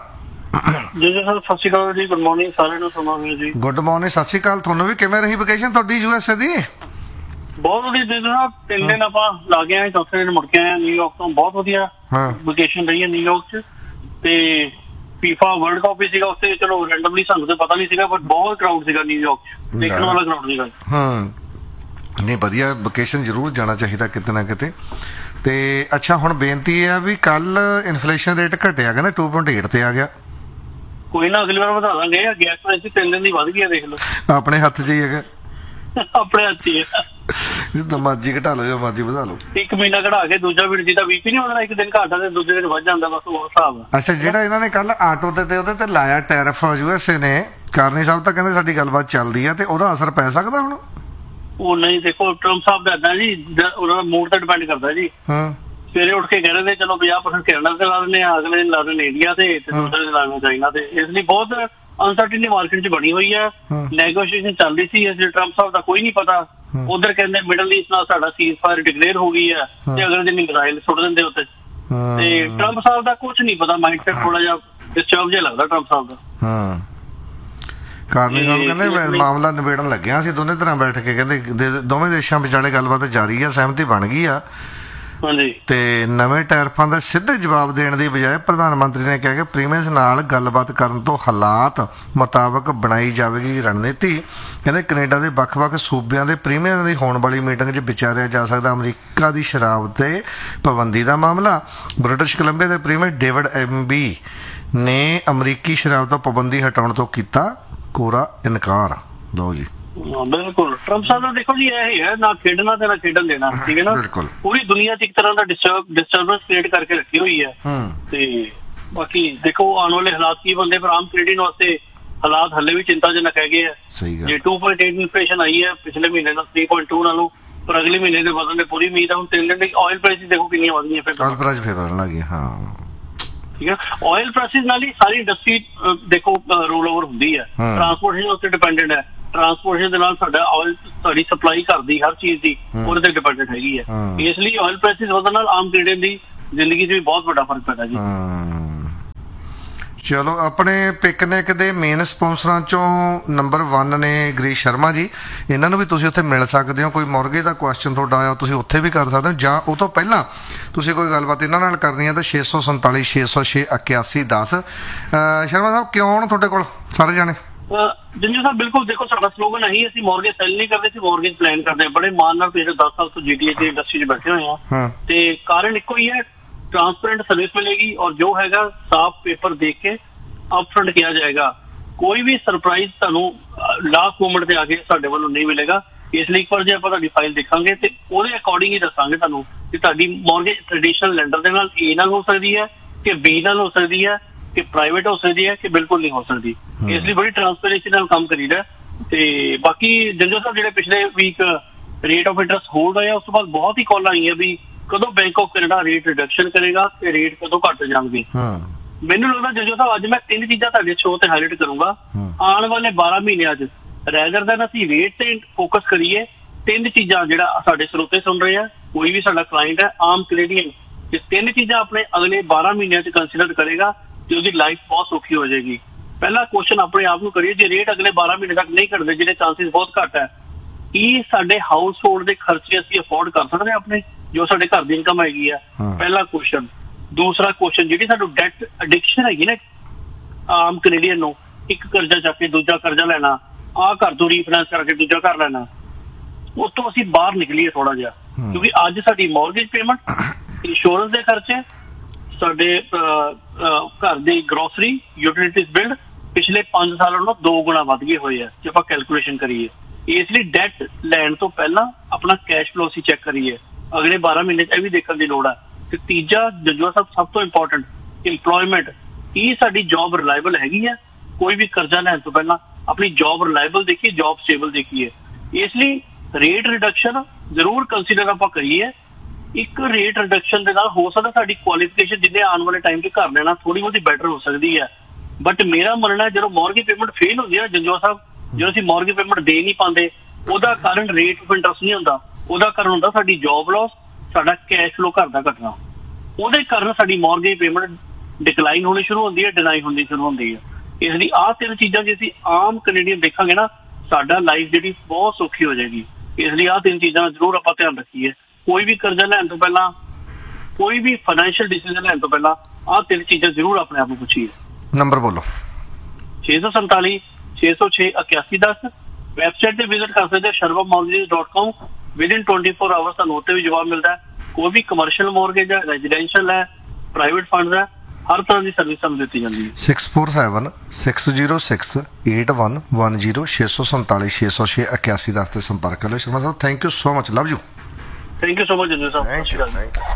ਜੀ ਜੀ ਸਰ, ਸਤਿ ਸ਼੍ਰੀ ਅਕਾਲ ਜੀ, ਗੁੱਡ ਮਾਰਨਿੰਗ ਸਾਰਿਆਂ ਨੂੰ, ਸੁਣਾਉਂਗੇ ਜੀ। ਗੁੱਡ ਮਾਰਨਿੰਗ, ਸਤਿ ਸ਼੍ਰੀ ਅਕਾਲ ਤੁਹਾਨੂੰ ਵੀ। ਕਿਵੇਂ ਰਹੀ ਵਕੇਸ਼ਨ ਤੁਹਾਡੀ ਯੂ ਐਸ ਏ ਦੀ? ਬਹੁਤ ਵਧੀਆ ਦਿਨ ਆ, ਤਿੰਨ ਦਿਨ ਆਪਾਂ ਲਾ ਕੇ ਆਏ, ਚੌਥੇ ਦਿਨ ਮੁੜ ਕੇ ਆਏ ਨਿਊਯਾਰਕ ਤੋਂ, ਬਹੁਤ ਵਧੀਆ ਵਕੇਸ਼ਨ ਰਹੀ ਹੈ ਨਿਊਯਾਰਕ ਚ। ਤੇ ਫੀਫਾ ਵਰਲਡ ਕੱਪ ਵੀ ਸੀਗਾ ਉੱਥੇ, ਚਲੋ ਰੈਂਡਮਲੀ ਸਾਨੂੰ ਤਾਂ ਪਤਾ ਨਹੀਂ ਸੀਗਾ, ਬਟ ਬਹੁਤ ਕਰਾਊਡ ਸੀਗਾ ਨਿਊਯਾਰਕ ਚ, ਦੇਖਣ ਵਾਲਾ ਕਰਾਊਡ ਸੀਗਾ। ਹਾਂ ਨਹੀਂ, ਵਧੀਆ ਵਕੇਸ਼ਨ ਜ਼ਰੂਰ ਜਾਣਾ ਚਾਹੀਦਾ ਕਿਤੇ ਨਾ ਕਿਤੇ। ਤੇ ਅੱਛਾ ਹੁਣ ਬੇਨਤੀ ਹੈ ਵੀ ਕੱਲ ਇਨਫਲੇਸ਼ਨ ਰੇਟ ਘਟਿਆ, ਕਹਿੰਦਾ ਟੂ ਪੁਆਇੰਟ ਏਟ ਤੇ ਆ ਗਿਆ। ਕੋਈ ਨਾ, ਅਗਲੀ ਵਾਰ ਵਧਾ ਦਾਂਗੇ। ਗੈਸ ਪ੍ਰਾਈਸ ਤਿੰਨ ਦਿਨ ਦੀ ਵੱਧ ਗਈ, ਦੇਖ ਲਓ, ਆਪਣੇ ਹੱਥ 'ਚ ਹੀ ਹੈਗਾ, ਆਪਣੇ ਹੱਥ ਹੀ ਹੈ। ਜਿੱਦਾਂ ਮਰਜ਼ੀ ਘਟਾ ਲਓ ਜਾਂ ਮਰਜ਼ੀ ਵਧਾ ਲਓ। ਇੱਕ ਮਹੀਨਾ ਘਟਾ ਕੇ ਦੂਜਾ ਵੀ ਜਿਹਦਾ ਵੀਕ ਨਹੀਂ ਹੁੰਦਾ, ਇੱਕ ਦਿਨ ਘਟਦਾ ਤੇ ਦੂਜੇ ਦਿਨ ਵੱਧ ਜਾਂਦਾ, ਬਸ ਉਹ ਹਿਸਾਬ ਆ। ਅੱਛਾ, ਜਿਹੜਾ ਇਹਨਾਂ ਨੇ ਕੱਲ ਆਟੋ ਤੇ ਤੇ ਉਹਦੇ ਤੇ ਲਾਇਆ ਟੈਰਿਫ ਯੂ ਐਸ ਏ ਨੇ, ਕਾਰਨੀ ਸਾਹਿਬ ਤਾਂ ਕਹਿੰਦੇ ਸਾਡੀ ਗੱਲਬਾਤ ਚੱਲਦੀ ਆ, ਤੇ ਉਹਦਾ ਅਸਰ ਪੈ ਸਕਦਾ ਹੁਣ? ਉਹ ਨਹੀਂ, ਦੇਖੋ ਟਰੰਪ ਸਾਹਿਬ ਦਾ ਏਦਾਂ ਜੀ, ਉਹਨਾਂ ਦਾ ਮੂਡ ਤੇ ਡਿਪੈਂਡ ਕਰਦਾ ਜੀ। ਹਾਂ, ਸਵੇਰੇ ਉੱਠ ਕੇ ਕਹਿ ਰਹੇ ਚਲੋ ਪੰਜਾਹ ਪਰਸੈਂਟ ਕੈਨੇਡਾ ਤੇ ਲਾ ਦਿੰਦੇ ਆ, ਅਗਲੇ ਦਿਨ ਲਾ ਦਿੰਦੇ ਇੰਡੀਆ ਤੇ, ਦੂਸਰੇ ਦਿਨ ਲਾ ਦਿੰਦੇ ਚਾਈਨਾ ਤੇ। ਇਸ ਲਈ ਬਹੁਤ ਅਨਸਰਟਨਟੀ ਮਾਰਕੀਟ 'ਚ ਬਣੀ ਹੋਈ ਹੈ। ਨੈਗੋਸ਼ੀਏਸ਼ਨ ਚੱਲ ਰਹੀ ਸੀ, ਇਸ ਲਈ ਟਰੰਪ ਸਾਹਿਬ ਦਾ ਕੋਈ ਨਹੀਂ ਪਤਾ। ਉਧਰ ਕਹਿੰਦੇ ਮਿਡਲ ਈਸਟ ਨਾਲ ਸਾਡਾ ਸੀਜ਼ ਫਾਇਰ ਡਿਕਲੇਅਰ ਹੋ ਗਈ ਹੈ, ਤੇ ਅਗਲੇ ਦਿਨ ਮਿਜ਼ਾਈਲ ਸੁੱਟ ਦਿੰਦੇ ਉੱਤੇ। ਤੇ ਟਰੰਪ ਸਾਹਿਬ ਦਾ ਕੁਝ ਨਹੀਂ ਪਤਾ, ਮਾਈਂਡ ਸੈਟ ਥੋੜਾ ਜਿਹਾ ਡਿਸਟਰਬ ਜਿਹਾ ਲੱਗਦਾ ਟਰੰਪ ਸਾਹਿਬ ਦਾ। ਹਾਂ, ਕਾਰਨੀ ਸਾਹਿਬ ਕਹਿੰਦੇ ਮਾਮਲਾ ਨਿਬੇੜਨ ਲੱਗਿਆ ਸੀ ਦੋਨੇ ਤਰ੍ਹਾਂ ਬੈਠ ਕੇ, ਕਹਿੰਦੇ ਦੋਵੇਂ ਦੇਸ਼ਾਂ ਵਿਚਾਲੇ ਗੱਲਬਾਤ ਜਾਰੀ ਆ, ਸਹਿਮਤੀ ਬਣ ਗਈ ਆ। ਤੇ ਨਵੇਂ ਟੈਰਿਫਾਂ ਦਾ ਸਿੱਧੇ ਜਵਾਬ ਦੇਣ ਦੀ ਬਜਾਏ ਪ੍ਰਧਾਨ ਮੰਤਰੀ ਨੇ ਕਿਹਾ ਕਿ ਪ੍ਰੀਮੀਅਰਸ ਨਾਲ ਗੱਲਬਾਤ ਕਰਨ ਤੋਂ ਹਾਲਾਤ ਮੁਤਾਬਕ ਬਣਾਈ ਜਾਵੇਗੀ ਰਣਨੀਤੀ। ਕਹਿੰਦੇ ਕੈਨੇਡਾ ਦੇ ਵੱਖ-ਵੱਖ ਸੂਬਿਆਂ ਦੇ ਪ੍ਰੀਮੀਅਰ ਦੀ ਹੋਣ ਵਾਲੀ ਮੀਟਿੰਗ 'ਚ ਵਿਚਾਰਿਆ ਜਾ ਸਕਦਾ ਅਮਰੀਕਾ ਦੀ ਸ਼ਰਾਬ ਤੇ ਪਾਬੰਦੀ ਦਾ ਮਾਮਲਾ। ਬ੍ਰਿਟਿਸ਼ ਕੋਲੰਬੀਆ ਦੇ ਪ੍ਰੀਮੀਅਰ ਡੇਵਿਡ ਐਮਬੀ ਨੇ ਅਮਰੀਕੀ ਸ਼ਰਾਬ ਤੋਂ ਪਾਬੰਦੀ ਹਟਾਉਣ ਤੋਂ ਕੀਤਾ ਕੋਰਾ ਇਨਕਾਰ। ਲਓ ਜੀ, ਬਿਲਕੁਲ ਟਰੰਪ ਸਾਹਿਬ ਦਾ ਦੇਖੋ ਜੀ ਇਹ ਹੈ, ਨਾ ਖੇਡਣਾ ਤੇ ਨਾ ਖੇਡਣ ਦੇਣਾ, ਠੀਕ ਹੈ ਨਾ। ਪੂਰੀ ਦੁਨੀਆ 'ਚ ਇੱਕ ਤਰ੍ਹਾਂ ਦਾ ਡਿਸਟਰਬ ਡਿਸਟਰਬੈਂਸ ਕ੍ਰੀਏਟ ਕਰਕੇ ਰੱਖੀ ਹੋਈ ਹੈ। ਤੇ ਬਾਕੀ ਦੇਖੋ ਆਉਣ ਵਾਲੇ ਹਾਲਾਤ ਕੀ ਬੰਦੇ, ਪਰ ਆਮ ਕੈਨੇਡੀਅਨ ਵਾਸਤੇ ਹਾਲਾਤ ਹੱਲੇ ਵੀ ਚਿੰਤਾਜਨਕ ਹੈਗੇ ਆ। ਜੇ ਟੂ ਪੁਆਇੰਟ ਏਟ ਇਨਫਲੇਸ਼ਨ ਆਈ ਹੈ ਪਿਛਲੇ ਮਹੀਨੇ ਨਾਲ ਥ੍ਰੀ ਪੁਆਇੰਟ ਟੂ ਨਾਲੋਂ, ਪਰ ਅਗਲੇ ਮਹੀਨੇ ਦੇ ਵਧਣ ਦੀ ਪੂਰੀ ਉਮੀਦ ਹੈ। ਹੁਣ ਤਿੰਨ ਦਿਨ ਦੀ ਆਇਲ ਪ੍ਰਾਈਸਿਸ ਦੇਖੋ ਕਿੰਨੀਆਂ ਵਧ ਗਈਆਂ, ਫਿਰ ਆਇਲ ਪ੍ਰਾਈਸ ਫੇਰ ਵਧਣ ਲੱਗੀ। ਹਾਂ ਠੀਕ ਹੈ, ਆਇਲ ਪ੍ਰਾਈਸਿਸ ਨਾਲ ਹੀ ਸਾਰੀ ਇੰਡਸਟਰੀ ਦੇਖੋ ਰੋਲ ਓਵਰ ਹੁੰਦੀ ਹੈ। ਟਰਾਂਸਪੋਰਟੇਸ਼ਨ ਉੱਤੇ ਡਿਪੈਂਡੈਂਟ ਹੈ, ਟਰਾਂਸਪੋਰਟੇਸ਼ਨ ਦੇ ਨਾਲ ਸਾਡਾ ਆਇਲ ਸਾਡੀ ਸਪਲਾਈ ਕਰਦੀ ਹਰ ਚੀਜ਼ ਦੀ ਉਹਦੇ ਤੇ ਡਿਪੈਂਡੈਂਟ ਹੈਗੀ ਹੈ। ਇਸ ਲਈ ਆਇਲ ਪ੍ਰਾਈਸਿਸ ਵਧਣ ਨਾਲ ਆਮ ਕੈਨੇਡੀਅਨ ਦੀ ਜ਼ਿੰਦਗੀ 'ਚ ਵੀ ਬਹੁਤ ਵੱਡਾ ਫਰਕ ਪੈਂਦਾ ਜੀ। ਚਲੋ, ਆਪਣੇ ਪਿਕਨਿਕ ਦੇ ਮੇਨ ਸਪਾਂਸਰਾਂ ਚੋਂ ਨੰਬਰ ਵਨ ਨੇ ਗਰੀਸ਼ ਸ਼ਰਮਾ ਜੀ, ਇਹਨਾਂ ਨੂੰ ਵੀ ਤੁਸੀਂ ਉੱਥੇ ਮਿਲ ਸਕਦੇ ਹੋ। ਕੋਈ ਮੌਰਗੇਜ ਦਾ ਕੁਐਸਚਨ ਤੁਹਾਡਾ ਆਇਆ ਤੁਸੀਂ ਉੱਥੇ ਵੀ ਕਰ ਸਕਦੇ ਹੋ, ਜਾਂ ਉਹ ਤੋਂ ਪਹਿਲਾਂ ਤੁਸੀਂ ਕੋਈ ਗੱਲਬਾਤ ਇਹਨਾਂ ਨਾਲ ਕਰਨੀ ਹੈ ਤਾਂ ਛੇ ਸੌ ਸੰਤਾਲੀ ਛੇ ਸੌ ਛੇ ਇਕਿਆਸੀ ਦਸ। ਸ਼ਰਮਾ ਸਾਹਿਬ, ਕਿਉਂ ਆਉਣ ਤੁਹਾਡੇ ਕੋਲ ਸਾਰੇ ਜਾਣੇ? ਜੰਜੂ ਸਾਹਿਬ, ਬਿਲਕੁਲ ਦੇਖੋ, ਸਾਡਾ ਸਲੋਗਨ ਇਹੀ, ਅਸੀਂ ਮੌਰਗੇਜ ਸੈਲ ਨਹੀਂ ਕਰਦੇ, ਅਸੀਂ ਮੌਰਗੇਜ ਪਲਾਨ ਕਰਦੇ ਹਾਂ। ਬੜੇ ਮਾਣ ਨਾਲ ਪਿਛਲੇ ਦਸ ਸਾਲ ਤੋਂ ਜੀਟੀਏ ਦੀ ਇੰਡਸਟਰੀ 'ਚ ਬੈਠੇ ਹੋਏ ਹਾਂ, ਤੇ ਕਾਰਨ ਇੱਕੋ ਹੀ ਹੈ, ट्रांसपेरेंट सर्विस मिलेगी और जो हैगा साफ पेपर देख के अपफ्रंट किया जाएगा। कोई भी सरप्राइज ਤੁਹਾਨੂੰ ਲਾਸਟ ਮੂਮੈਂਟ ਤੇ ਆ ਕੇ ਸਾਡੇ ਵੱਲੋਂ ਨਹੀਂ ਮਿਲੇਗਾ। ਇਸ ਲਈ ਇੱਕ ਵਾਰ ਜੇ ਆਪਾਂ ਤੁਹਾਡੀ ਫਾਈਲ ਦੇਖਾਂਗੇ ਤੇ ਉਹਦੇ ਅਕੋਰਡਿੰਗ ਹੀ ਦੱਸਾਂਗੇ ਤੁਹਾਨੂੰ ਕਿ ਤੁਹਾਡੀ ਮੌਰਗੇਜ ਟ੍ਰੈਡੀਸ਼ਨਲ ਲੈਂਡਰ ਦੇ ਨਾਲ ਏ ਨਾਲ ਹੋ ਸਕਦੀ ਹੈ ਕਿ ਬੀ ਨਾਲ ਹੋ ਸਕਦੀ ਹੈ ਕਿ ਪ੍ਰਾਈਵੇਟ ਹੋ ਸਕਦੀ ਹੈ ਕਿ ਬਿਲਕੁਲ ਨਹੀਂ ਹੋ ਸਕਦੀ। ਇਸ ਲਈ ਬੜੀ ਟ੍ਰਾਂਸਪੇਰੈਂਸੀ ਨਾਲ ਕੰਮ ਕਰੀਦਾ। ਤੇ ਬਾਕੀ ਜੰਜੋ ਸਾਹਿਬ, ਜਿਹੜੇ ਪਿਛਲੇ week rate of interest hold ਹੋਇਆ, ਉਸ ਤੋਂ ਬਾਅਦ ਬਹੁਤ ਹੀ ਕਾਲ ਆਈਆਂ ਵੀ ਕਦੋਂ bank of Canada rate reduction ਕਰੇਗਾ ਤੇ ਰੇਟ ਕਦੋਂ ਘੱਟ ਜਾਣਗੇ। ਮੈਨੂੰ ਲੱਗਦਾ ਜੰਜੋ ਸਾਹਿਬ, ਅੱਜ ਮੈਂ ਤਿੰਨ ਚੀਜ਼ਾਂ ਤੁਹਾਡੇ ਸ਼ੋਅ ਤੇ ਹਾਈਲਾਈਟ ਕਰੂੰਗਾ। ਆਉਣ ਵਾਲੇ ਬਾਰਾਂ ਮਹੀਨਿਆਂ 'ਚ ਰੈਦਰ ਦੈਨ ਅਸੀਂ ਰੇਟ ਤੇ ਫੋਕਸ ਕਰੀਏ, ਤਿੰਨ ਚੀਜ਼ਾਂ ਜਿਹੜਾ ਸਾਡੇ ਸਰੋਤੇ ਸੁਣ ਰਹੇ ਆ, ਕੋਈ ਵੀ ਸਾਡਾ ਕਲਾਇੰਟ ਹੈ ਆਮ ਕੈਨੇਡੀਅਨ, ਇਹ ਤਿੰਨ ਚੀਜ਼ਾਂ ਆਪਣੇ ਅਗਲੇ ਬਾਰਾਂ ਮਹੀਨਿਆਂ 'ਚ ਕੰਸੀਡਰ ਕਰੇਗਾ ਤੇ ਉਹਦੀ ਲਾਈਫ ਬਹੁਤ ਸੌਖੀ ਹੋ ਜਾਏਗੀ। ਪਹਿਲਾ ਕੁਐਸਚਨ ਆਪਣੇ ਆਪ ਨੂੰ ਕਰੀਏ, ਜੇ ਰੇਟ ਅਗਲੇ ਬਾਰਾਂ ਮਹੀਨੇ ਤੱਕ ਨਹੀਂ ਘਟਦੇ, ਜਿਹੜੇ ਚਾਂਸਿਸ ਬਹੁਤ ਘੱਟ ਹੈ, ਕੀ ਸਾਡੇ ਹਾਊਸ ਹੋਲਡ ਦੇ ਖਰਚੇ ਅਸੀਂ ਅਫੋਰਡ ਕਰ ਸਕਦੇ ਆਪਣੇ, ਜੋ ਸਾਡੇ ਘਰ ਦੀ ਇਨਕਮ ਹੈਗੀ ਆ? ਪਹਿਲਾ ਕੁਐਸਚਨ। ਦੂਸਰਾ ਕੁਐਸਚਨ, ਜਿਹੜੀ ਸਾਨੂੰ ਡੈਟ ਐਡਿਕਸ਼ਨ ਹੈਗੀ ਨਾ ਆਮ ਕੈਨੇਡੀਅਨ ਨੂੰ, ਇੱਕ ਕਰਜ਼ਾ ਚੱਕ ਕੇ ਦੂਜਾ ਕਰਜ਼ਾ ਲੈਣਾ, ਆਹ ਘਰ ਤੋਂ ਰੀਫਾਈਨੈਂਸ ਕਰਕੇ ਦੂਜਾ ਘਰ ਲੈਣਾ, ਉਹ ਤੋਂ ਅਸੀਂ ਬਾਹਰ ਨਿਕਲੀਏ ਥੋੜਾ ਜਿਹਾ। ਕਿਉਂਕਿ ਅੱਜ ਸਾਡੀ ਮੌਰਗੇਜ ਪੇਮੈਂਟ, ਇੰਸ਼ੋਰੈਂਸ ਦੇ ਖਰਚੇ, ਸਾਡੇ ਘਰ ਦੀ ਗਰੋਸਰੀ, ਯੂਟਿਲਿਟੀਜ਼ ਬਿੱਲ ਪਿਛਲੇ ਪੰਜ ਸਾਲਾਂ ਨਾਲੋਂ ਦੋ ਗੁਣਾ ਵੱਧ ਗਏ ਹੋਏ ਆ ਜੇ ਆਪਾਂ ਕੈਲਕੂਲੇਸ਼ਨ ਕਰੀਏ। ਇਸ ਲਈ ਡੈਟ ਲੈਣ ਤੋਂ ਪਹਿਲਾਂ ਆਪਣਾ ਕੈਸ਼ ਫਲੋ ਅਸੀਂ ਚੈੱਕ ਕਰੀਏ, ਅਗਲੇ ਬਾਰਾਂ ਮਹੀਨੇ 'ਚ ਇਹ ਵੀ ਦੇਖਣ ਦੀ ਲੋੜ ਹੈ। ਤੇ ਤੀਜਾ ਜੰਜੂਆ ਸਾਹਿਬ, ਸਭ ਤੋਂ ਇੰਪੋਰਟੈਂਟ, ਇੰਪਲੋਇਮੈਂਟ। ਕੀ ਸਾਡੀ ਜੌਬ ਰਿਲਾਇਬਲ ਹੈਗੀ ਹੈ? ਕੋਈ ਵੀ ਕਰਜ਼ਾ ਲੈਣ ਤੋਂ ਪਹਿਲਾਂ ਆਪਣੀ ਜੌਬ ਰਿਲਾਇਬਲ ਦੇਖੀਏ, ਜੌਬ ਸਟੇਬਲ ਦੇਖੀਏ। ਇਸ ਲਈ ਰੇਟ ਰਿਡਕਸ਼ਨ ਜ਼ਰੂਰ ਕੰਸੀਡਰ ਆਪਾਂ ਕਰੀਏ। ਇੱਕ ਰੇਟ ਰਿਡਕਸ਼ਨ ਦੇ ਨਾਲ ਹੋ ਸਕਦਾ ਸਾਡੀ ਕੁਆਲੀਫਿਕੇਸ਼ਨ ਜਿੰਨੇ ਆਉਣ ਵਾਲੇ ਟਾਈਮ 'ਚ ਘਰ ਲੈਣਾ ਥੋੜੀ ਬਹੁਤੀ ਬੈਟਰ ਹੋ ਸਕਦੀ ਹੈ। ਬਟ ਮੇਰਾ ਮੰਨਣਾ, ਜਦੋਂ ਮੌਰਗੇਜ ਪੇਮੈਂਟ ਫੇਲ ਹੁੰਦੀ ਹੈ ਜੰਜੂਆ ਸਾਹਿਬ, ਜਦੋਂ ਅਸੀਂ ਮੌਰਗੇਜ ਪੇਮੈਂਟ ਦੇ ਨਹੀਂ ਪਾਉਂਦੇ, ਉਹਦਾ ਕਾਰਨ ਰੇਟ ਆਫ ਇੰਟਰਸਟ ਨਹੀਂ ਹੁੰਦਾ, ਉਹਦਾ ਕਾਰਨ ਹੁੰਦਾ ਸਾਡੀ ਜੌਬ ਲਾਸ, ਸਾਡਾ ਕੈਸ਼ ਫਲੋ ਘਰ ਦਾ ਘਟਣਾ। ਉਹਦੇ ਕਾਰਨ ਸਾਡੀ ਮੌਰਗੇਜ ਪੇਮੈਂਟ ਡਿਕਲਾਈਨ ਹੋਣੀ ਸ਼ੁਰੂ ਹੁੰਦੀ ਹੈ, ਡਿਨਾਈ ਹੋਣੀ ਸ਼ੁਰੂ ਹੁੰਦੀ ਹੈ। ਇਸ ਲਈ ਆਹ ਤਿੰਨ ਚੀਜ਼ਾਂ ਜੇ ਅਸੀਂ ਆਮ ਕੈਨੇਡੀਅਨ ਦੇਖਾਂਗੇ ਨਾ, ਸਾਡਾ ਲਾਈਫ ਜਿਹੜੀ ਬਹੁਤ ਸੌਖੀ ਹੋ ਜਾਏਗੀ। ਇਸ ਲਈ ਆਹ ਤਿੰਨ ਚੀਜ਼ਾਂ ਜ਼ਰੂਰ ਆਪਾਂ ਧਿਆਨ ਰੱਖੀਏ। ਕੋਈ ਵੀ ਕਰਜ਼ਾ ਲੈਣ ਤੋਂ ਪਹਿਲਾਂ, ਕੋਈ ਵੀ ਫਾਈਨੈਂਸ਼ੀਅਲ ਡਿਸੀਜ਼ਨ ਲੈਣ ਤੋਂ ਪਹਿਲਾਂ ਆਹ ਤਿੰਨ ਚੀਜ਼ਾਂ ਜ਼ਰੂਰ ਆਪਣੇ ਆਪ ਨੂੰ ਪੁੱਛੀਏ। ਨੰਬਰ ਬੋਲੋ। ਛੇ ਸੌ ਸੰਤਾਲੀ ਛੇ ਸੌ ਛੇ ਇਕਿਆਸੀ ਦਸ। ਵੈਬਸਾਈਟ ਤੇ ਵਿਜ਼ਿਟ ਕਰ ਸਕਦੇ ਹੋ ਸ਼ਰਵਾ mortgage dot com. Within twenty four hours ਤੁਹਾਨੂੰ ਉੱਤੇ ਵੀ ਜਵਾਬ ਮਿਲਦਾ ਹੈ। ਕੋਈ ਵੀ ਕਮਰਸ਼ੀਅਲ ਮੌਰਗੇਜ ਹੈ, ਰੈਜ਼ੀਡੈਂਸ਼ੀਅਲ ਹੈ, ਪ੍ਰਾਈਵੇਟ ਫੰਡ ਹੈ, ਹਰ ਤਰ੍ਹਾਂ ਦੀ ਸਰਵਿਸ ਸਾਨੂੰ ਦਿੱਤੀ ਜਾਂਦੀ ਹੈ। Six four seven six zero six eight one one zero ਛੇ ਸੌ ਸੰਤਾਲੀ ਛੇ ਸੌ ਛੇ ਇਕਿਆਸੀ ਦਸ ਤੇ ਸੰਪਰਕ ਕਰ ਲਓ। ਸ਼ਰਮਾ ਸਾਹਿਬ, thank you so much, love you. Thank you so much Janju Sahib. Thank you, thank you.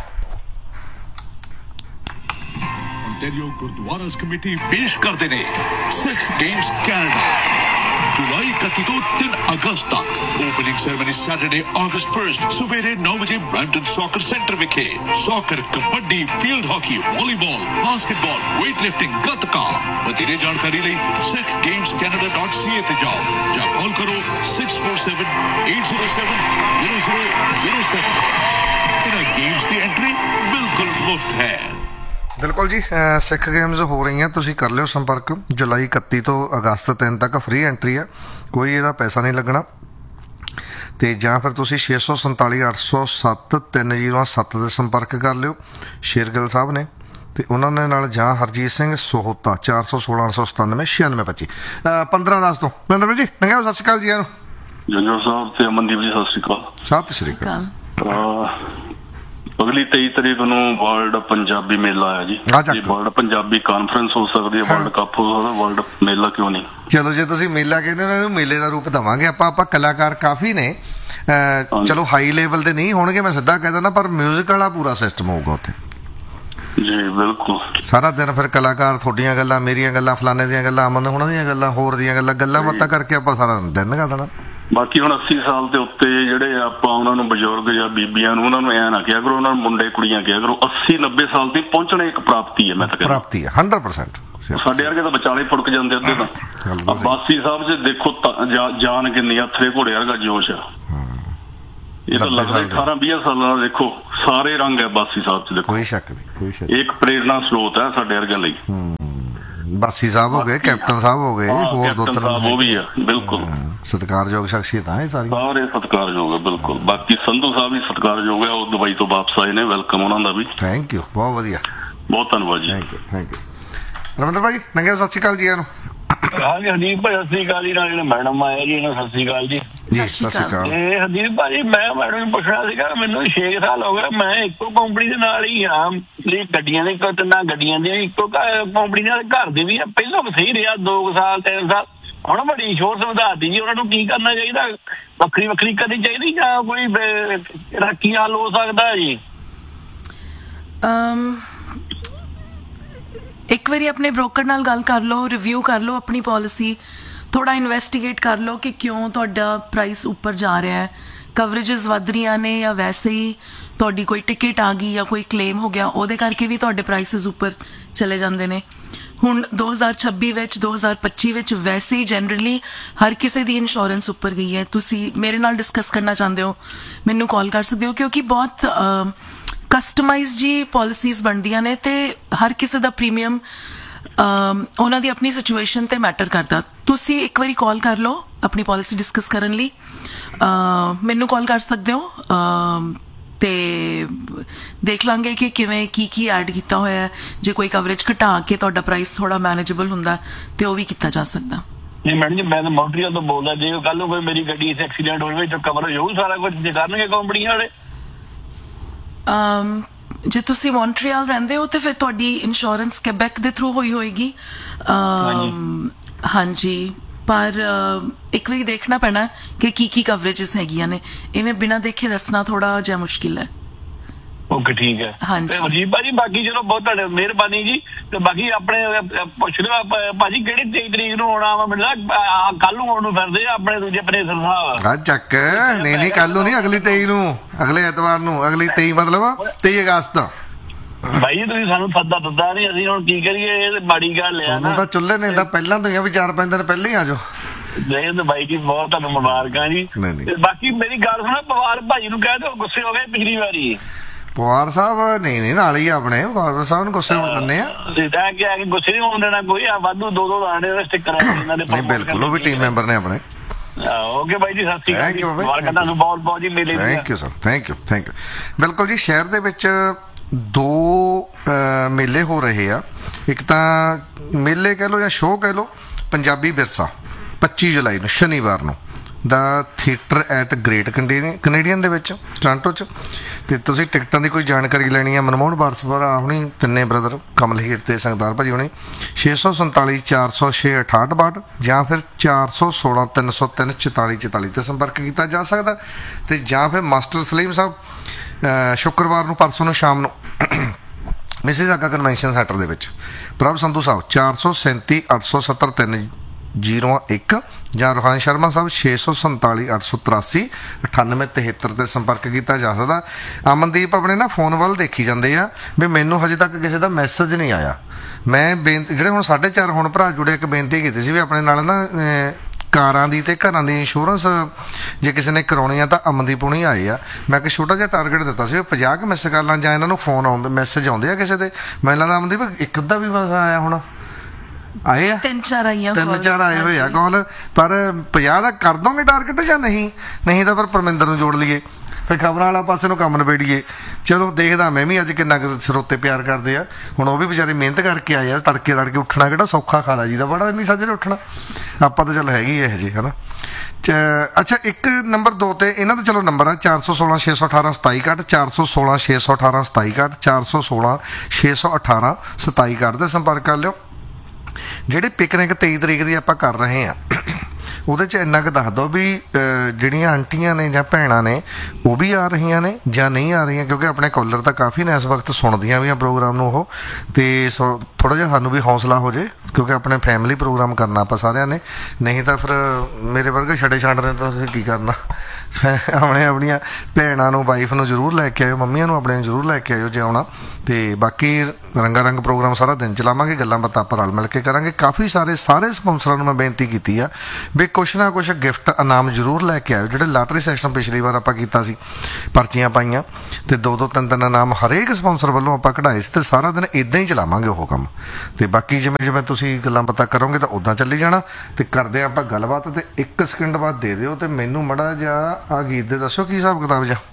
Ontario गुरुद्वारास committee पेश करते ने सिख गेम्स कैनेडा जुलाई इकतीस तो तीन अगस्त तक। ओपनिंग सेरेमनी सैटरडे अगस्त फर्स्ट सवेरे नौ बजे ब्रैम्पटन सॉकर सेंटर विखे। Soccer, kabaddi, field hockey, volleyball, basketball, weight lifting, गतका वधेरे जानकारी लई Sikh games Canada dot C ए ते जाओ या कॉल करो six four seven eight zero seven zero zero zero seven. इन गेम्स की एंट्री बिल्कुल मुफ्त है। ਬਿਲਕੁਲ ਜੀ, ਸਿੱਖ ਗੇਮਸ ਹੋ ਰਹੀਆਂ, ਤੁਸੀਂ ਕਰ ਲਿਓ ਸੰਪਰਕ। ਜੁਲਾਈ ਇਕੱਤੀ ਤੋਂ ਅਗਸਤ ਤਿੰਨ ਤੱਕ ਫ੍ਰੀ ਐਂਟਰੀ ਹੈ, ਕੋਈ ਇਹਦਾ ਪੈਸਾ ਨਹੀਂ ਲੱਗਣਾ। ਅਤੇ ਜਾਂ ਫਿਰ ਤੁਸੀਂ ਛੇ ਸੌ ਸੰਤਾਲੀ ਅੱਠ ਸੌ ਸੱਤ ਤਿੰਨ ਜੀਰੋ ਸੱਤ ਦੇ ਸੰਪਰਕ ਕਰ ਲਿਓ, ਸ਼ੇਰਗਿੱਲ ਸਾਹਿਬ ਨੇ, ਅਤੇ ਉਹਨਾਂ ਦੇ ਨਾਲ ਜਾਂ ਹਰਜੀਤ ਸਿੰਘ ਸੋਹਤਾ ਚਾਰ ਸੌ ਸੋਲਾਂ ਅੱਠ ਸੌ ਸਤਾਨਵੇਂ ਛਿਆਨਵੇਂ ਪੱਚੀ ਪੰਦਰਾਂ ਦਸ ਤੋਂ। ਮਹਿੰਦਰ ਜੀ ਨੰਗਿਆ, ਸਤਿ ਸ਼੍ਰੀ ਅਕਾਲ ਜੀ। ਯਾਰ ਜੰਜੋ ਸਾਹਿਬ ਤੇ ਅਮਨਦੀਪ ਜੀ, ਸਤਿ ਸ਼੍ਰੀ ਅਕਾਲ। ਸਾਹਿਬ ਸਤਿ ਸ਼੍ਰੀ ਅਕਾਲ। ਅਗਲੀ ਤੇਈ ਤਰੀਕ ਨੂੰ ਵਰਲਡ ਪੰਜਾਬੀ ਮੇਲਾ ਹੈ ਜੀ। ਵਰਲਡ ਪੰਜਾਬੀ ਕਾਨਫਰੰਸ ਹੋ ਸਕਦੀ ਹੈ, ਵਰਲਡ ਕੱਪ ਹੋ ਸਕਦਾ, ਵਰਲਡ ਮੇਲਾ ਕਿਉਂ ਨਹੀਂ? ਚਲੋ, ਜੇ ਤੁਸੀਂ ਮੇਲਾ ਕਹਿੰਦੇ ਹੋ, ਇਹਨੂੰ ਮੇਲੇ ਦਾ ਰੂਪ ਦੇਵਾਂਗੇ ਆਪਾਂ। ਆਪਾਂ ਕਲਾਕਾਰ ਕਾਫੀ ਨੇ, ਚਲੋ ਹਾਈ ਲੈਵਲ ਦੇ ਨਹੀਂ ਹੋਣਗੇ, ਮੈਂ ਸਿੱਧਾ ਕਹਿ ਦਿੰਦਾ, ਪਰ ਮਿਊਜ਼ਿਕ ਵਾਲਾ ਪੂਰਾ ਸਿਸਟਮ ਹੋਊਗਾ ਉੱਥੇ ਜੀ। ਬਿਲਕੁਲ, ਸਾਰਾ ਦਿਨ ਫਿਰ ਕਲਾਕਾਰ ਤੁਹਾਡੀਆਂ ਗੱਲਾਂ, ਮੇਰੀਆਂ ਗੱਲਾਂ, ਫਲਾਣੇ ਦੀਆਂ ਗੱਲਾਂ, ਅਮਨ ਹੋਣਾ ਦੀਆਂ ਗੱਲਾਂ, ਹੋਰ ਦੀਆਂ ਗੱਲਾਂ, ਗੱਲਾਂ ਬਾਤਾਂ ਕਰਕੇ ਆਪਾਂ ਸਾਰਾ ਦਿਨ ਲਗਾ ਦੇਣਾ। ਬਾਕੀ ਹੁਣ ਅੱਸੀ ਸਾਲ ਦੇ ਉੱਤੇ ਜਿਹੜੇ ਆਪਾਂ ਉਹਨਾਂ ਨੂੰ ਬਜ਼ੁਰਗ ਜਾਂ ਬੀਬੀਆਂ ਨੂੰ, ਉਹਨਾਂ ਨੂੰ ਐਂ ਨਾ ਕਿਹਾ ਕਰੋ, ਉਹਨਾਂ ਨੂੰ ਮੁੰਡੇ ਕੁੜੀਆਂ ਕਿਹਾ ਕਰੋ। ਅੱਸੀ ਨੱਬੇ ਸਾਲ ਦੀ ਪਹੁੰਚਣਾ ਇੱਕ ਪ੍ਰਾਪਤੀ ਹੈ, ਮੈਂ ਤਾਂ ਕਹਿੰਦਾ ਪ੍ਰਾਪਤੀ ਹੈ ਹੰਡਰਡ ਪਰਸੈਂਟ। ਸਾਡੇ ਵਰਗੇ ਤਾਂ ਵਿਚਾਲੇ ਫੁੜਕ ਜਾਂਦੇ ਅੱਧੇ ਤਾਂ। ਬਾਸੀ ਸਾਹਿਬ 'ਚ ਦੇਖੋ ਜਾਨ ਕਿੰਨੀ ਆ, ਥਰੇ ਘੋੜੇ ਵਰਗਾ ਜੋਸ਼ ਆ। ਇਹ ਤਾਂ ਲੱਗਦਾ ਅਠਾਰਾਂ ਵੀਹ ਸਾਲਾਂ ਦਾ। ਦੇਖੋ ਸਾਰੇ ਰੰਗ ਹੈ ਬਾਸੀ ਸਾਹਿਬ ਚ, ਦੇਖੋ ਕੋਈ ਸ਼ੱਕ ਨਹੀਂ, ਕੋਈ ਸ਼ੱਕ। ਇੱਕ ਪ੍ਰੇਰਨਾ ਸਰੋਤ ਹੈ ਸਾਡੇ ਵਰਗਿਆਂ ਲਈ। ਬਾਸੀ ਸਾਹਿਬ ਹੋ ਗਏ, ਕੈਪਟਨ ਸਾਹਿਬ ਹੋ ਗਏ, ਹੋਰ ਦੋ ਤਿੰਨ ਉਹ ਵੀ ਆ, ਬਿਲਕੁਲ ਸਤਿਕਾਰਯੋਗ ਸ਼ਖਸੀਅਤਾਂ ਇਹ ਸਾਰੀਆਂ, ਸਾਰੇ ਸਤਿਕਾਰਯੋਗ ਹੈ ਬਿਲਕੁਲ। ਬਾਕੀ ਸੰਧੂ ਸਾਹਿਬ ਵੀ ਸਤਿਕਾਰਯੋਗ ਹੈ, ਉਹ ਦੁਬਈ ਤੋਂ ਵਾਪਸ ਆਏ ਨੇ, ਵੈਲਕਮ ਉਹਨਾਂ ਦਾ ਵੀ। ਥੈਂਕ ਯੂ, ਬਹੁਤ ਵਧੀਆ, ਬਹੁਤ ਧੰਨਵਾਦ ਜੀ। Thank you, thank you. Raminder ਭਾਈ ਨੰਗੇ ਸਤਿ ਸ਼੍ਰੀ ਅਕਾਲ ਜੀ। ਇਹਨੂੰ ਹਾਂਜੀ ਹਰਦੀਪ ਭਾਈ ਸਤਿ ਸ੍ਰੀ ਅਕਾਲ ਜੀ। ਨਾਲ ਜਿਹੜੇ ਮੈਡਮ ਆਏ ਜੀ ਇਹਨਾਂ ਸਤਿ ਸ੍ਰੀ ਅਕਾਲ ਜੀ। ਜੀ ਸਤਿ ਸ਼੍ਰੀ ਅਕਾਲ। ਤੇ ਹਰਦੀਪ ਭਾਜੀ ਮੈਂ ਮੈਡਮ ਨੂੰ ਪੁੱਛਣਾ ਸੀਗਾ, ਮੈਨੂੰ ਛੇ ਸਾਲ ਹੋ ਗਏ ਮੈਂ ਇੱਕੋ ਕੰਪਨੀ ਦੇ ਨਾਲ ਹੀ ਹਾਂ, ਗੱਡੀਆਂ ਦੇ ਤਿੰਨਾਂ ਗੱਡੀਆਂ ਦੇ ਇੱਕੋ ਕੰਪਨੀ ਨਾਲ, ਘਰ ਦੇ ਵੀ ਪਹਿਲਾਂ ਸਹੀ ਰਿਹਾ ਦੋ ਸਾਲ ਤਿੰਨ ਸਾਲ, ਹੁਣ ਬੜੀ ਇੰਸ਼ੋਰੈਂਸ ਵਧਾਤੀ ਜੀ। ਉਹਨਾਂ ਨੂੰ ਕੀ ਕਰਨਾ ਚਾਹੀਦਾ, ਵੱਖਰੀ ਵੱਖਰੀ ਕਰਨੀ ਚਾਹੀਦੀ ਜਾਂ ਕੋਈ ਰਾਖੀ ਹੱਲ ਹੋ ਸਕਦਾ ਜੀ? ਇੱਕ ਵਾਰੀ ਆਪਣੇ ਬ੍ਰੋਕਰ ਨਾਲ ਗੱਲ ਕਰ ਲਓ, ਰਿਵਿਊ ਕਰ ਲਓ ਆਪਣੀ ਪਾਲਿਸੀ, ਥੋੜਾ ਇਨਵੈਸਟੀਗੇਟ ਕਰ ਲਓ ਕਿ ਕਿਉਂ ਤੁਹਾਡਾ ਪ੍ਰਾਈਸ ਉੱਪਰ ਜਾ ਰਿਹਾ ਹੈ, ਕਵਰੇजेस ਵੱਧ ਰਹੀਆਂ ਨੇ ਜਾਂ ਵੈਸੇ ਹੀ ਤੁਹਾਡੀ ਕੋਈ ਟਿਕਟ ਆ ਗਈ ਜਾਂ ਕੋਈ ਕਲੇਮ ਹੋ ਗਿਆ, ਉਹਦੇ ਕਰਕੇ ਵੀ ਤੁਹਾਡੇ ਪ੍ਰਾਈਸਿਸ ਉੱਪਰ ਚਲੇ ਜਾਂਦੇ ਨੇ। ਹੁਣ ਦੋ ਹਜ਼ਾਰ ਛੱਬੀ ਵਿੱਚ ਦੋ ਹਜ਼ਾਰ ਪੱਚੀ ਵਿੱਚ ਵੈਸੇ ਹੀ ਜਨਰਲੀ ਹਰ ਕਿਸੇ ਦੀ ਇੰਸ਼ੋਰੈਂਸ ਉੱਪਰ ਗਈ ਹੈ। ਤੁਸੀਂ ਮੇਰੇ ਨਾਲ ਡਿਸਕਸ ਕਰਨਾ ਚਾਹੁੰਦੇ ਹੋ ਮੈਨੂੰ ਕਾਲ ਕਰ ਸਕਦੇ ਹੋ, ਕਿਉਂਕਿ ਬਹੁਤ ਕਸਟਮਾਈਜ਼ ਜੀ ਪਾਲਿਸੀਜ਼ ਬਣਦੀਆਂ ਨੇ ਤੇ ਹਰ ਕਿਸੇ ਦਾ ਪ੍ਰੀਮੀਅਮ ਉਹਨਾਂ ਦੀ ਆਪਣੀ ਸਿਚੁਏਸ਼ਨ ਤੇ ਮੈਟਰ ਕਰਦਾ। ਤੁਸੀਂ ਇੱਕ ਵਾਰੀ ਕਾਲ ਕਰ ਲਓ ਆਪਣੀ ਪਾਲਿਸੀ ਡਿਸਕਸ ਕਰਨ ਲਈ, ਮੈਨੂੰ ਕਾਲ ਕਰ ਸਕਦੇ ਹੋ ਤੇ ਦੇਖ ਲਾਂਗੇ ਕਿ ਕਿਵੇਂ ਕੀ ਕੀ ਐਡ ਕੀਤਾ ਹੋਇਆ ਹੈ। ਜੇ ਕੋਈ ਕਵਰੇਜ ਘਟਾ ਕੇ ਤੁਹਾਡਾ ਪ੍ਰਾਈਸ ਥੋੜਾ ਮੈਨੇਜੇਬਲ ਹੁੰਦਾ ਤੇ ਉਹ ਵੀ ਕੀਤਾ ਜਾ ਸਕਦਾ। ਜੀ ਮੈਡਮ ਜੀ ਮੈਂ ਤਾਂ ਮੌਂਟਰੀਅਲ ਤੋਂ ਬੋਲਦਾ, ਜੇ ਕੱਲ ਨੂੰ ਕੋਈ ਮੇਰੀ ਗੱਡੀ ਇਸ ਐਕਸੀਡੈਂਟ ਹੋਵੇ ਤਾਂ ਕਵਰ ਹੋ ਜਾਊ ਸਾਰਾ ਕੁਝ, ਜੇ ਕਰਨਗੇ ਕੰਪਨੀ ਵਾਲੇ? ਜੇ ਤੁਸੀਂ ਮੌਂਟਰੀਅਲ ਰਹਿੰਦੇ ਹੋ ਤੇ ਫਿਰ ਤੁਹਾਡੀ ਇੰਸ਼ੋਰੈਂਸ ਕੈਬੈਕ ਦੇ ਥਰੂ ਹੋਈ ਹੋਏਗੀ। ਹਾਂਜੀ, ਪਰ ਇੱਕ ਵਾਰੀ ਦੇਖਣਾ ਪੈਣਾ ਕਿ ਕੀ ਕੀ ਕਵਰੇजेस ਹੈਗੀਆਂ ਨੇ, ਇਵੇਂ ਬਿਨਾਂ ਦੇਖੇ ਦੱਸਣਾ ਥੋੜਾ ਜਿਹਾ ਮੁਸ਼ਕਿਲ ਹੈ। ਓਕੇ ਠੀਕ ਹੈ। ਹਾਂਜੀ ਅਜੀਬ ਭਾਜੀ, ਬਾਕੀ ਚਲੋ ਬਹੁਤ ਤੁਹਾਡੀ ਮਿਹਰਬਾਨੀ ਜੀ। ਤੇ ਬਾਕੀ ਆਪਣੇ ਪੁੱਛ ਲਿਓ ਭਾਜੀ ਕਿਹੜੀ ਤੇਈ ਤਰੀਕ ਨੂੰ ਆਉਣਾ ਵਾ? ਮੈਨੂੰ ਕੱਲ ਨੂੰ ਆਉਣ ਨੂੰ ਫਿਰਦੇ ਆ ਆਪਣੇ ਦੂਜੇ ਪ੍ਰੇਸਰ ਸਾਹਿਬ। ਆ ਚੱਕ ਨਹੀਂ ਨਹੀਂ ਕੱਲ ਨੂੰ ਨਹੀਂ, ਅਗਲੀ ਤੇਈ ਨੂੰ, ਅਗਲੇ ਐਤਵਾਰ ਨੂੰ, ਅਗਲੀ ਤੇਈ ਮਤਲਬ ਤੇਈ ਅਗਸਤ। ਭਾਈ ਜੀ ਤੁਸੀਂ ਸਾਨੂੰ ਸੱਦਾ ਦਿੱਤਾ ਨਹੀਂ, ਅਸੀਂ ਹੁਣ ਕੀ ਕਰੀਏ? ਇਹ ਮਾੜੀ ਗੱਲ ਆ ਨਾ। ਤਾਂ ਚੁੱਲ੍ਹੇ ਨੇ ਤਾਂ ਪਹਿਲਾਂ ਤੋਂ ਹੀ ਆ ਵੀ ਚਾਰ ਪੰਜ ਦਿਨ ਪਹਿਲਾਂ ਹੀ ਆ ਜਾਓ। ਨਹੀਂ ਤਾਂ ਬਾਈ ਜੀ ਬਹੁਤ ਤੁਹਾਨੂੰ ਮੁਬਾਰਕਾਂ ਜੀ। ਬਾਕੀ ਮੇਰੀ ਗੱਲ ਸੁਣੋ, ਪਵਾਰ ਭਾਈ ਨੂੰ ਕਹਿ ਦਿਓ ਗੁੱਸੇ ਹੋ ਗਏ ਪਿਛਲੀ ਵਾਰੀ। ਪਵਾਰ ਸਾਹਿਬ ਨਹੀਂ ਨਹੀਂ ਨਾਲ ਹੀ ਆਪਣੇ ਪਵਾਰ ਸਾਹਿਬ ਨੂੰ ਗੁੱਸੇ ਹੋਣ ਦਿੰਦੇ ਆ, ਕਿਹਾ ਕਿ ਗੁੱਸੇ ਨਹੀਂ ਹੋਣ ਦੇਣਾ ਕੋਈ। ਵਾਧੂ ਦੋ ਦੋ ਲਾਣੇ ਦੇ ਸਟਿੱਕਰ ਇਹਨਾਂ ਦੇ। ਨਹੀਂ ਬਿਲਕੁਲ, ਉਹ ਵੀ ਟੀਮ ਮੈਂਬਰ ਨੇ ਆਪਣੇ। ਓਕੇ ਬਾਈ ਜੀ, ਸਤਿ ਸ਼੍ਰੀ ਅਕਾਲ, ਮੁਬਾਰਕਾਂ ਤੁਹਾਨੂੰ ਬਹੁਤ ਬਹੁਤ ਜੀ ਮੇਲੇ ਦੀਆਂ। Thank you sir, thank you thank you. ਬਿਲਕੁਲ ਜੀ, ਸ਼ਹਿਰ ਦੇ ਵਿੱਚ ਦੋ ਮੇਲੇ ਹੋ ਰਹੇ ਆ। ਇੱਕ ਤਾਂ ਮੇਲੇ ਕਹਿ ਲਓ ਜਾਂ ਸ਼ੋਅ ਕਹਿ ਲਓ, ਪੰਜਾਬੀ ਵਿਰਸਾ ਪੱਚੀ ਜੁਲਾਈ ਨੂੰ ਸ਼ਨੀਵਾਰ ਨੂੰ ਦਾ ਥੀਏਟਰ ਐਟ ਗ੍ਰੇਟ ਕੈਨੇਡੀਅਨ ਦੇ ਵਿੱਚ ਟੋਰਾਂਟੋ 'ਚ। ਅਤੇ ਤੁਸੀਂ ਟਿਕਟਾਂ ਦੀ ਕੋਈ ਜਾਣਕਾਰੀ ਲੈਣੀ ਆ, ਮਨਮੋਹਨ ਬਾਰਸਪੁਰਾ ਹੁਣੀ, ਤਿੰਨੇ ਬ੍ਰਦਰ ਕਮਲ ਹੀਰ ਅਤੇ ਸੰਗਦਾਰ ਭਾਜੀ ਹੁਣੀ, ਛੇ ਸੌ ਸੰਤਾਲੀ ਚਾਰ ਸੌ ਛੇ ਅਠਾਹਠ ਬਾਹਠ ਜਾਂ ਫਿਰ ਚਾਰ ਸੌ ਸੋਲਾਂ ਤਿੰਨ ਸੌ ਤਿੰਨ ਚੁਤਾਲੀ ਚੁਤਾਲੀ 'ਤੇ ਸੰਪਰਕ ਕੀਤਾ ਜਾ ਸਕਦਾ। ਅਤੇ ਜਾਂ ਫਿਰ ਮਾਸਟਰ ਸਲੀਮ ਸਾਹਿਬ ਸ਼ੁੱਕਰਵਾਰ ਨੂੰ, ਪਰਸੋਂ ਨੂੰ ਸ਼ਾਮ ਨੂੰ ਮਿਸਿਸ ਆਗਾ ਕਨਵੈਨਸ਼ਨ ਸੈਂਟਰ ਦੇ ਵਿੱਚ। ਪ੍ਰਭ ਸੰਧੂ ਸਾਹਿਬ ਚਾਰ ਸੌ ਸੈਂਤੀ ਅੱਠ ਸੌ ਸੱਤਰ ਤਿੰਨ ਜੀਰੋ ਇੱਕ ਜਾਂ ਰੋਹਾਨ ਸ਼ਰਮਾ ਸਾਹਿਬ ਛੇ ਸੌ ਸੰਤਾਲੀ ਅੱਠ ਸੌ ਤਰਾਸੀ ਅਠਾਨਵੇਂ ਤਿਹੱਤਰ 'ਤੇ ਸੰਪਰਕ ਕੀਤਾ ਜਾ ਸਕਦਾ। ਅਮਨਦੀਪ ਆਪਣੇ ਨਾ ਫੋਨ ਵੱਲ ਦੇਖੀ ਜਾਂਦੇ ਆ ਵੀ ਮੈਨੂੰ ਹਜੇ ਤੱਕ ਕਿਸੇ ਦਾ ਮੈਸੇਜ ਨਹੀਂ ਆਇਆ। ਮੈਂ ਬੇਨਤੀ, ਜਿਹੜੇ ਹੁਣ ਸਾਢੇ ਚਾਰ ਹੁਣ ਭਰਾ ਜੁੜੇ, ਇੱਕ ਬੇਨਤੀ ਕੀਤੀ ਸੀ ਵੀ ਆਪਣੇ ਨਾਲ ਨਾ ਕਾਰਾਂ ਦੀ ਤੇ ਘਰਾਂ ਦੀ ਇੰਸ਼ੋਰੈਂਸ ਜੇ ਕਿਸੇ ਨੇ ਕਰਾਉਣੀ ਆ ਤਾਂ ਅਮਨਦੀਪ ਹੁਣੀ ਆਏ ਆ। ਮੈਂ ਇੱਕ ਛੋਟਾ ਜਿਹਾ ਟਾਰਗੇਟ ਦਿੱਤਾ ਸੀ, ਪੰਜਾਹ ਕੁ ਮਿਸ ਕਾਲਾਂ ਜਾਂ ਇਹਨਾਂ ਨੂੰ ਫੋਨ ਆਉਂਦੇ ਮੈਸੇਜ ਆਉਂਦੇ ਆ ਕਿਸੇ ਦੇ। ਮੈਨੂੰ ਲੱਗਦਾ ਅਮਨਦੀਪ ਇੱਕ ਅੱਧਾ ਵੀ ਬਸ ਆਇਆ ਹੋਣਾ, ਆਏ ਆ ਤਿੰਨ ਚਾਰ ਆਈਆਂ, ਤਿੰਨ ਚਾਰ ਆਏ ਹੋਏ ਆ ਕਾਲ। ਪਰ ਪੰਜਾਹ ਦਾ ਕਰ ਦੋਗੇ ਟਾਰਗੇਟ ਜਾਂ ਨਹੀਂ? ਨਹੀਂ ਤਾਂ ਫਿਰ ਪਰਮਿੰਦਰ ਨੂੰ ਜੋੜ ਲਈਏ, ਫਿਰ ਖਬਰਾਂ ਵਾਲਾ ਪਾਸੇ ਨੂੰ ਕੰਮ ਨਿਬੇੜੀਏ। ਚਲੋ ਦੇਖਦਾ ਮੈਂ ਵੀ ਅੱਜ ਕਿੰਨਾ ਕੁ ਸਰੋਤੇ ਪਿਆਰ ਕਰਦੇ ਆ। ਹੁਣ ਉਹ ਵੀ ਵਿਚਾਰੇ ਮਿਹਨਤ ਕਰਕੇ ਆਏ ਆ, ਤੜਕੇ ਤੜਕੇ ਉੱਠਣਾ ਕਿਹੜਾ ਸੌਖਾ ਖਾਲਾ ਜੀ ਦਾ ਬੜਾ ਇੰਨੀ ਸਾਜਰੇ ਉੱਠਣਾ। ਆਪਾਂ ਤਾਂ ਚੱਲ ਹੈਗੀ ਇਹੋ ਜਿਹੇ ਹੈ ਨਾ। ਅੱਛਾ, ਇੱਕ ਨੰਬਰ ਦੋ 'ਤੇ ਇਹਨਾਂ ਦਾ ਚਲੋ ਨੰਬਰ ਆ ਚਾਰ ਸੌ ਸੋਲਾਂ ਛੇ ਸੌ ਅਠਾਰਾਂ ਸਤਾਈ ਇਕਾਹਠ, ਚਾਰ ਸੌ ਸੋਲਾਂ ਛੇ ਸੌ ਅਠਾਰਾਂ ਸਤਾਈ ਇਕਾਹਠ, ਚਾਰ ਸੌ ਸੋਲਾਂ ਛੇ ਸੌ ਅਠਾਰਾਂ ਸਤਾਈ ਇਕਾਹਠ 'ਤੇ ਸੰਪਰਕ ਕਰ ਲਿਓ। ਜਿਹੜੇ ਪਿਕਨਿਕ ਤੇਈ ਤਰੀਕ ਦੀ ਆਪਾਂ ਕਰ ਰਹੇ ਹਾਂ ਉਹਦੇ 'ਚ ਇੰਨਾ ਕੁ ਦੱਸ ਦਿਓ ਵੀ ਜਿਹੜੀਆਂ ਆਂਟੀਆਂ ਨੇ ਜਾਂ ਭੈਣਾਂ ਨੇ ਉਹ ਵੀ ਆ ਰਹੀਆਂ ਨੇ ਜਾਂ ਨਹੀਂ ਆ ਰਹੀਆਂ, ਕਿਉਂਕਿ ਆਪਣੇ ਕਾਲਰ ਤਾਂ ਕਾਫੀ ਨੇ ਇਸ ਵਕਤ ਸੁਣਦੀਆਂ ਵੀ ਆ ਪ੍ਰੋਗਰਾਮ ਨੂੰ ਉਹ। ਅਤੇ ਸੋ ਥੋੜ੍ਹਾ ਜਿਹਾ ਸਾਨੂੰ ਵੀ ਹੌਸਲਾ ਹੋ ਜੇ ਕਿਉਂਕਿ ਆਪਣੇ ਫੈਮਿਲੀ ਪ੍ਰੋਗਰਾਮ ਕਰਨਾ ਆਪਾਂ ਸਾਰਿਆਂ ਨੇ, ਨਹੀਂ ਤਾਂ ਫਿਰ ਮੇਰੇ ਵਰਗੇ ਛੜੇ ਛਾਂਡ ਨੇ ਤਾਂ ਤੁਸੀਂ ਕੀ ਕਰਨਾ। ਆਪਣੇ ਆਪਣੀਆਂ ਭੈਣਾਂ ਨੂੰ, ਵਾਈਫ ਨੂੰ ਜ਼ਰੂਰ ਲੈ ਕੇ ਆਇਓ, ਮੰਮੀਆਂ ਨੂੰ ਆਪਣੇ ਨੂੰ ਜ਼ਰੂਰ ਲੈ ਕੇ ਆਇਓ ਜੇ ਆਉਣਾ। ਅਤੇ ਬਾਕੀ ਰੰਗਾ ਰੰਗ ਪ੍ਰੋਗਰਾਮ ਸਾਰਾ ਦਿਨ ਚਲਾਵਾਂਗੇ, ਗੱਲਾਂ ਬਾਤਾਂ ਆਪਾਂ ਰਲ ਮਿਲ ਕੇ ਕਰਾਂਗੇ। ਕਾਫੀ ਸਾਰੇ ਸਾਰੇ ਸਪੋਂਸਰਾਂ ਨੂੰ ਮੈਂ ਬੇਨਤੀ ਕੀਤੀ ਆ ਵੀ ਕੁਛ ਨਾ ਕੁਛ ਗਿਫਟ ਇਨਾਮ ਜ਼ਰੂਰ ਲੈ ਕੇ ਆਇਓ। ਜਿਹੜੇ ਲਾਟਰੀ ਸੈਸ਼ਨ ਪਿਛਲੀ ਵਾਰ ਆਪਾਂ ਕੀਤਾ ਸੀ, ਪਰਚੀਆਂ ਪਾਈਆਂ ਅਤੇ ਦੋ ਦੋ ਤਿੰਨ ਤਿੰਨ ਇਨਾਮ ਹਰੇਕ ਸਪੋਂਸਰ ਵੱਲੋਂ ਆਪਾਂ ਕਢਾਏ ਸੀ, ਅਤੇ ਸਾਰਾ ਦਿਨ ਇੱਦਾਂ ਹੀ ਚਲਾਵਾਂਗੇ ਉਹ ਕੰਮ। ਅਤੇ ਬਾਕੀ ਜਿਵੇਂ ਜਿਵੇਂ ਤੁਸੀਂ ਗੱਲਾਂ ਬਾਤਾਂ ਕਰੋਗੇ ਤਾਂ ਉੱਦਾਂ ਚੱਲੀ ਜਾਣਾ। ਅਤੇ ਕਰਦੇ ਆਪਾਂ ਗੱਲਬਾਤ, ਅਤੇ ਇੱਕ ਸਕਿੰਡ ਬਾਅਦ ਦੇ ਦਿਓ ਅਤੇ ਮੈਨੂੰ ਮਾੜਾ ਜਿਹਾ ਆ ਗੀਤ ਦੇ ਦੱਸੋ ਕੀ ਹਿਸਾਬ ਕਿਤਾਬ ਜਾ।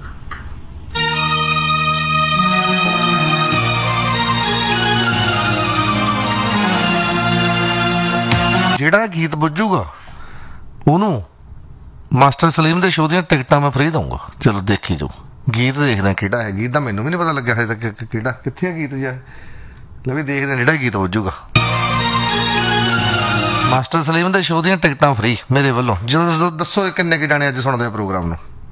ਜਿਹੜਾ ਗੀਤ ਵੱਜੂਗਾ ਉਹਨੂੰ ਮਾਸਟਰ ਸਲੀਮ ਦੇ ਸ਼ੋਅ ਦੀਆਂ ਟਿਕਟਾਂ ਮੈਂ ਫ੍ਰੀ ਦਊਂਗਾ। ਚਲੋ ਦੇਖੀ ਜਾਓ, ਗੀਤ ਦੇਖਦਾ ਕਿਹੜਾ ਹੈ। ਗੀਤ ਦਾ ਮੈਨੂੰ ਵੀ ਨਹੀਂ ਪਤਾ ਲੱਗਿਆ ਹਜੇ ਤੱਕ ਕਿਹੜਾ ਕਿੱਥੇ ਹੈ ਗੀਤ ਜਾ। ਲੈ ਵੀ ਦੇਖਦੇ ਜਿਹੜਾ ਗੀਤ ਵੱਜੂਗਾ। ਮਾਸਟਰ ਸਲੀਮ ਦੇ ਸ਼ੋਅ ਦੀਆਂ ਟਿਕਟਾਂ ਫ੍ਰੀ ਮੇਰੇ ਵੱਲੋਂ। ਜਦੋਂ ਦੱਸੋ ਕਿੰਨੇ ਕੁ ਜਾਣੇ ਅੱਜ ਸੁਣਦੇ ਆ ਪ੍ਰੋਗਰਾਮ ਨੂੰ।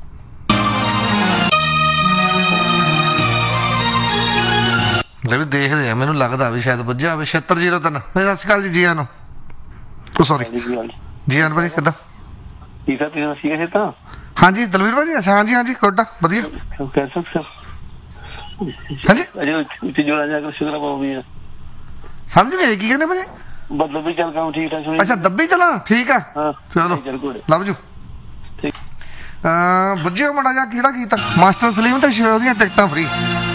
ਲੈ ਵੀ ਦੇਖਦੇ ਆ, ਮੈਨੂੰ ਲੱਗਦਾ ਵੀ ਸ਼ਾਇਦ ਵੱਜਿਆ ਹੋਵੇ। ਛਿਹੱਤਰ ਜ਼ੀਰੋ ਤਿੰਨ। ਸਤਿ ਸ਼੍ਰੀ ਅਕਾਲ ਜੀ ਜੀਆਂ ਨੂੰ। ਉਹ ਸੌਰੀ ਜੀਆਂ ਭਾਜੀ ਕਿੱਦਾਂ? ਹਾਂਜੀ ਦਲਵੀਰ ਭਾਜੀ। ਅੱਛਾ ਹਾਂਜੀ ਹਾਂਜੀ ਕੋਡਾ ਵਧੀਆ। ਹਾਂਜੀ ਸਮਝ ਨਹੀਂ ਆਈ ਕੀ ਕਹਿੰਦੇ ਭਾਜੀ? ਦੱਬੀ ਚੱਲ ਕੰਮ ਠੀਕ ਠਾਕ। ਅੱਛਾ ਦੱਬੀ ਚਲਾ ਠੀਕ ਆ। ਚਲੋ ਲੱਭ ਜੂ ਬੁੱਝਿਓ ਮਾੜਾ ਜਿਹਾ ਕਿਹੜਾ ਕੀਤਾ। ਮਾਸਟਰ ਸਲੀਮ ਤੇ ਸ਼ੋਅ ਦੀਆਂ ਟਿਕਟਾਂ ਫ੍ਰੀ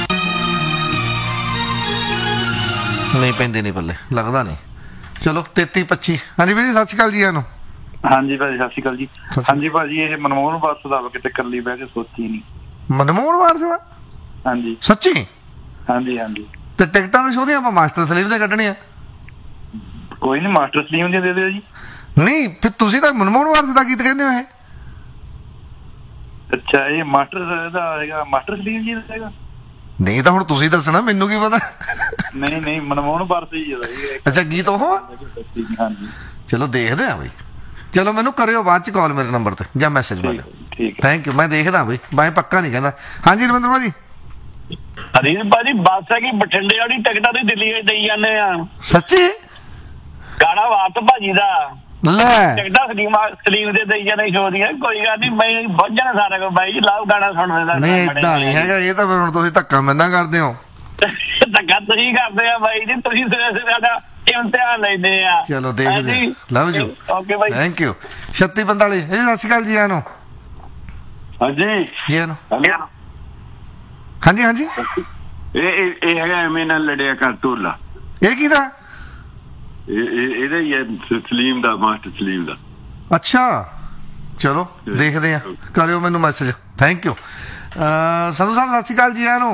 ਨਹੀਂ ਪੈਂਦੇ ਨਹੀਂ ਪੱਲੇ, ਲੱਗਦਾ ਨਹੀਂ। ਚਲੋ ਤੇਤੀ ਪੱਚੀ। ਹਾਂਜੀ ਵੀਰ ਜੀ ਸਤਿ ਸ਼੍ਰੀ ਅਕਾਲ ਜੀ ਨੂੰ। ਹਾਂਜੀ ਭਾਜੀ ਸਤਿ ਸ਼੍ਰੀ ਅਕਾਲ ਜੀ। ਹਾਂਜੀ ਭਾਜੀ ਇਹ ਮਨਮੋਹਨ ਵਾਰਸ ਦਾ ਕਿਤੇ ਇਕੱਲੀ ਬਹਿ ਕੇ ਸੋਚੀ ਨਹੀਂ। ਮਨਮੋਹਨ ਵਾਰਸ ਦਾ? ਹਾਂਜੀ ਸੱਚੀ? ਹਾਂਜੀ ਹਾਂਜੀ। ਤੇ ਟਿਕਟਾਂ ਦੇ ਸ਼ੋਅ ਦੀਆਂ ਆਪਾਂ ਮਾਸਟਰ ਸਲੀਮ ਦੇ ਕੱਢਣੀਆਂ। ਕੋਈ ਨਹੀਂ ਮਾਸਟਰ ਸਲੀਮ ਦੀਆਂ ਦੇ ਦਿਓ ਜੀ। ਨਹੀਂ ਫਿਰ ਤੁਸੀਂ ਤਾਂ ਮਨਮੋਹਨ ਵਾਰਸ ਦਾ ਗੀਤ ਕਹਿੰਦੇ ਹੋ ਇਹ। ਅੱਛਾ ਇਹ ਮਾਸਟਰ ਦਾ ਹੈਗਾ, ਮਾਸਟਰ ਸਲੀਮ ਜੀ ਦਾ ਹੈਗਾ। ਨਹੀਂ ਤਾਂ ਹੁਣ ਤੁਸੀਂ ਦੱਸਣਾ, ਮੈਨੂੰ ਕੀ ਪਤਾ। ਨਹੀਂ ਨਹੀਂ ਮਨਮੋਹਨ ਵਾਰਸ ਹੀ ਹੈ। ਅੱਛਾ ਗੀਤ ਉਹ? ਹਾਂਜੀ ਚਲੋ ਦੇਖਦੇ ਆ ਬਈ। ਚਲੋ ਮੈਨੂੰ ਕਰਿਓ ਬਾਅਦ ਚ ਕਾਲ ਮੇਰੇ ਨੰਬਰ ਤੇ ਜਾਂ ਮੈਸੇਜ ਵਾਲੇ। ਠੀਕ ਹੈ ਥੈਂਕ ਯੂ। ਮੈਂ ਦੇਖਦਾ ਬਈ, ਮੈਂ ਪੱਕਾ ਨਹੀਂ ਕਹਿੰਦਾ। ਹਾਂਜੀ ਰਵਿੰਦਰ ਭਾਜੀ। ਹਰੀਸ਼ ਭਾਜੀ ਬੱਸ ਹੈ ਕਿ ਬਠਿੰਡੇ ਵਾਲੀ ਟਿਕਟਾਂ ਦੀ ਦਿੱਲੀ ਵਿੱਚ ਦੇਈ ਜਾਂਦੇ ਆ। ਸੱਚੀ? ਗਾਣਾ ਵਾਤ ਭਾਜੀ ਦਾ ਲੈ ਟਿਕਟਾਂ ਸਲੀਮ ਸਲੀਮ ਦੇ ਦੇਈ ਜਾਂਦੇ ਸ਼ੋਅ ਦੀਆਂ। ਕੋਈ ਗੱਲ ਨਹੀਂ ਮੈਂ ਬਹੁਤ ਜਾਣਾ ਸਾਰਾ ਕੋ ਬਾਈ ਜੀ ਲਾਓ ਗਾਣਾ ਸੁਣਦੇ ਦਾ। ਨਹੀਂ ਏਦਾਂ ਨਹੀਂ ਹੈਗਾ ਇਹ ਤਾਂ। ਫਿਰ ਹੁਣ ਤੁਸੀਂ ਧੱਕਾ ਮੈਨਾਂ ਕਰਦੇ ਹੋ। ਧੱਕਾ ਤੁਸੀਂ ਕਰਦੇ ਆ ਬਾਈ ਜੀ, ਤੁਸੀਂ ਸਾਡਾ ਇਮਤਿਹਾਨ ਲੈਂਦੇ ਆ। ਚਲੋ ਦੇਖਦੇ love you. Okay by thank you. ਛੱਤੀ ਪੰਤਾਲੀ। ਇਹ ਸਤਿ ਸ਼੍ਰੀ ਅਕਾਲ ਜੀ ਨੂੰ। ਹਾਂਜੀ ਜੀ ਨੂੰ। ਹਾਂਜੀ ਹਾਂਜੀ। ਇਹ ਇਹ ਹੈਗਾ ਐਵੇਂ ਨਾਲ ਲੜਿਆ ਕਰ ਢੋਲਾ। ਇਹ ਕਿਹਦਾ? ਇਹਦਾ ਹੀ ਹੈ ਸਲੀਮ ਦਾ, ਮਾਸਟਰ ਸਲੀਮ ਦਾ। ਅੱਛਾ ਚਲੋ ਦੇਖਦੇ ਆ, ਕਰਿਓ ਮੈਨੂੰ ਮੈਸੇਜ। Thank you. ਸੰਧੂ ਸਾਹਿਬ ਸਤਿ ਸ਼੍ਰੀ ਅਕਾਲ ਜੀ ਨੂੰ।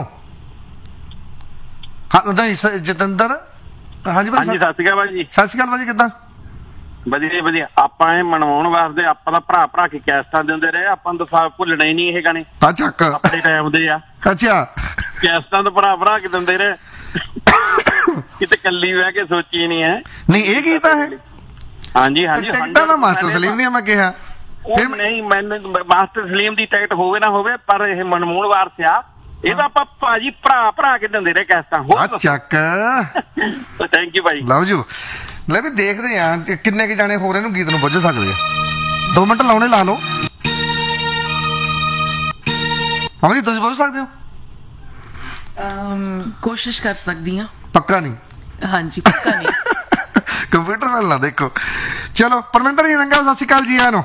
ਹਾਂ ਨਹੀਂ ਜਤਿੰਦਰ। ਹਾਂਜੀ ਭਾਈ ਸਤਿ ਸ਼੍ਰੀ ਅਕਾਲ ਭਾਜੀ। ਸਤਿ ਸ਼੍ਰੀ ਅਕਾਲ ਭਾਜੀ ਕਿੱਦਾਂ? ਵਧੀਆ ਵਧੀਆ। ਆਪਾਂ ਇਹ ਮਨਵਾਉਣ ਵਾਸਤੇ ਆਪਾਂ ਦਾ ਭਰਾ ਭਰਾ ਕੇ ਕੈਸਟਾਂ ਦਿੰਦੇ ਰਹੇ। ਆਪਾਂ ਨੂੰ ਤਾਂ ਭੁੱਲਣਾ ਹੀ ਨਹੀਂ ਇਹ ਗਾਣੇ। ਅੱਛਾ ਆਪਣੇ ਟਾਈਮ ਦੇ ਆ। ਅੱਛਾ ਕੈਸਟਾਂ ਤੋਂ ਭਰਾ ਭਰਾ ਕੇ ਦਿੰਦੇ ਰਹੇ। ਕਿਤੇ ਕੱਲੀ ਬਹਿ ਕੇ ਸੋਚੀ ਨਹੀਂ ਹੈ। ਨਹੀਂ ਇਹ ਕੀ ਤਾਂ ਹੈ? ਹਾਂਜੀ ਹਾਂਜੀ। ਟਿਕਟਾਂ ਦਾ ਮਾਸਟਰ ਸਲੀਮ ਦੀਆਂ ਮੈਂ ਕਿਹਾ। ਨਹੀਂ ਮੈਨੂੰ ਮਾਸਟਰ ਸਲੀਮ ਦੀ ਟਿਕਟ ਹੋਵੇ ਨਾ ਹੋਵੇ, ਪਰ ਇਹ ਮਨਮੋਹਨ ਵਾਰਸ ਆ। ਇਹ ਤਾਂ ਆਪਾਂ ਭਾਜੀ ਭਰਾ ਭਰਾ ਕੇ ਦਿੰਦੇ ਰਹੇ ਕੈਸਟਾਂ। ਹੋਰ ਚੱਕ। Thank you Bhai. Love you. ਲੈ ਵੀ ਦੇਖਦੇ ਆ ਕਿੰਨੇ ਕੁ ਜਾਣੇ ਹੋਰ ਇਹਨੂੰ ਗੀਤ ਨੂੰ ਬੁੱਝ ਸਕਦੇ ਆ। ਦੋ ਮਿੰਟ ਲਾਉਣੇ ਲਾ ਲਓ। ਹਾਂ ਜੀ ਤੁਸੀਂ ਬੁੱਝ ਸਕਦੇ ਹੋ? ਕੋਸ਼ਿਸ਼ ਕਰ ਸਕਦੀ ਹਾਂ। ਪੱਕਾ ਨਹੀਂ? ਹਾਂਜੀ ਪੱਕਾ ਨਹੀਂ। ਕੰਪਿਊਟਰ ਵੱਲ ਨਾ ਦੇਖੋ। ਚਲੋ ਪਰਮਿੰਦਰ ਜੀ ਰੰਗਾ ਸਤਿ ਸ਼੍ਰੀ ਅਕਾਲ ਜੀ ਨੂੰ।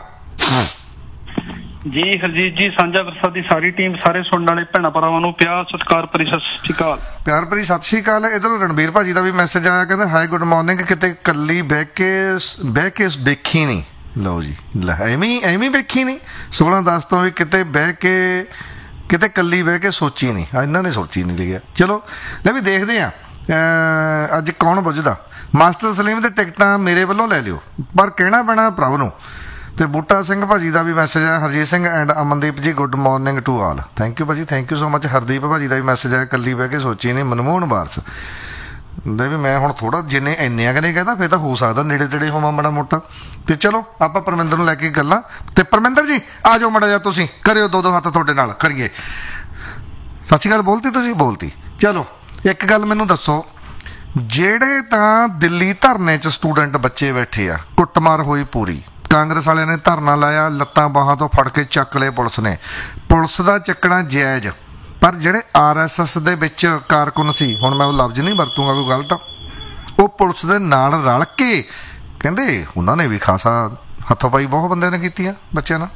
ਜੀ ਹਰਜੀਤ ਜੀ, ਸਾਂਝਾ ਵਿਰਸਾ ਦੀ ਸਾਰੀ ਟੀਮ, ਸਾਰੇ ਸੁਣਨ ਵਾਲੇ ਭੈਣਾਂ ਭਰਾਵਾਂ ਨੂੰ ਪਿਆਰ ਸਤਿਕਾਰ ਭਰੀ ਸਤਿ ਸ਼੍ਰੀ ਅਕਾਲ। ਪਿਆਰ ਭਰੀ ਸਤਿ ਸ਼੍ਰੀ ਅਕਾਲ। ਇਧਰੋਂ ਰਣਬੀਰ ਭਾਜੀ ਦਾ ਵੀ ਮੈਸੇਜ ਆਇਆ, ਕਹਿੰਦੇ ਹਾਈ ਗੁੱਡ ਮਾਰਨਿੰਗ। ਕਿਤੇ ਕੱਲੀ ਬਹਿ ਕੇ ਬਹਿ ਕੇ ਦੇਖੀ ਨਹੀਂ। ਲਓ ਜੀ ਲੈ ਐਵੇਂ ਐਵੇਂ ਵੇਖੀ ਨਹੀਂ। ਸੋਲਾਂ ਦਸ ਤੋਂ ਵੀ ਕਿਤੇ ਬਹਿ ਕੇ ਕਿਤੇ ਕੱਲੀ ਬਹਿ ਕੇ ਸੋਚੀ ਨਹੀਂ। ਇਹਨਾਂ ਨੇ ਸੋਚੀ ਨਹੀਂ ਲਿਖਿਆ। ਚਲੋ ਲੈ ਵੀ ਦੇਖਦੇ ਆ ਅੱਜ ਕੌਣ ਬੁੱਝਦਾ। ਮਾਸਟਰ ਸਲੀਮ ਦੇ ਟਿਕਟਾਂ ਮੇਰੇ ਵੱਲੋਂ ਲੈ ਲਿਓ, ਪਰ ਕਹਿਣਾ ਪੈਣਾ ਪ੍ਰਭ ਨੂੰ। ਤੇ ਬੂਟਾ ਸਿੰਘ ਭਾਜੀ ਦਾ ਵੀ ਮੈਸੇਜ ਹੈ। ਹਰਜੀਤ ਸਿੰਘ ਐਂਡ ਅਮਨਦੀਪ ਜੀ good morning to all. Thank you ਭਾਜੀ, thank you so much. Hardeep ਭਾਜੀ ਦਾ ਵੀ ਮੈਸੇਜ ਹੈ। ਕੱਲੀ ਬਹਿ ਕੇ ਸੋਚੀ ਨਹੀਂ ਮਨਮੋਹਨ ਵਾਰਸ ਦੇ ਵੀ। ਮੈਂ ਹੁਣ ਥੋੜਾ ਜਿੰਨੇ ਇੰਨਿਆਂ ਕਨੇ ਕਹਿੰਦਾ ਫਿਰ ਤਾਂ ਹੋ ਸਕਦਾ ਨੇੜੇ ਤੇੜੇ ਹੋਵਾਂ ਮਾੜਾ ਮੋਟਾ। ਤੇ ਚਲੋ ਆਪਾਂ ਪਰਮਿੰਦਰ ਨੂੰ ਲੈ ਕੇ ਗੱਲਾਂ। ਤੇ ਪਰਮਿੰਦਰ ਜੀ ਆ ਜਾਓ ਮਾੜਾ ਜਿਹਾ, ਤੁਸੀਂ ਕਰਿਓ ਦੋ ਦੋ ਹੱਥ ਤੁਹਾਡੇ ਨਾਲ ਕਰੀਏ। ਸਤਿ ਸ਼੍ਰੀ ਅਕਾਲ ਬੋਲਤੀ ਤੁਸੀਂ? ਬੋਲਤੀ। ਚਲੋ ਇੱਕ ਗੱਲ ਮੈਨੂੰ ਦੱਸੋ ਜਿਹੜੇ ਤਾਂ ਦਿੱਲੀ ਧਰਨੇ 'ਚ ਸਟੂਡੈਂਟ ਬੱਚੇ ਬੈਠੇ ਆ, ਕੁੱਟਮਾਰ ਹੋਈ ਪੂਰੀ, ਕਾਂਗਰਸ ਵਾਲਿਆਂ ਨੇ ਧਰਨਾ ਲਾਇਆ, ਲੱਤਾਂ ਬਾਹਾਂ ਤੋਂ ਫੜ ਕੇ ਚੱਕ ਲਏ ਪੁਲਿਸ ਨੇ, ਪੁਲਿਸ ਦਾ ਚੱਕਣਾ ਜਾਇਜ਼, ਪਰ ਜਿਹੜੇ ਆਰ ਐਸ ਐਸ ਦੇ ਵਿੱਚ ਕਾਰਕੁਨ ਸੀ, ਹੁਣ ਮੈਂ ਉਹ ਲਫ਼ਜ਼ ਨਹੀਂ ਵਰਤੂੰਗਾ ਕੋਈ ਗਲਤ, ਉਹ ਪੁਲਿਸ ਦੇ ਨਾਲ ਰਲ ਕੇ ਕਹਿੰਦੇ ਉਹਨਾਂ ਨੇ ਵੀ ਖਾਸਾ ਹੱਥੋਂ ਪਾਈ ਬਹੁਤ ਬੰਦਿਆਂ ਨੇ ਕੀਤੀਆਂ ਬੱਚਿਆਂ ਨਾਲ।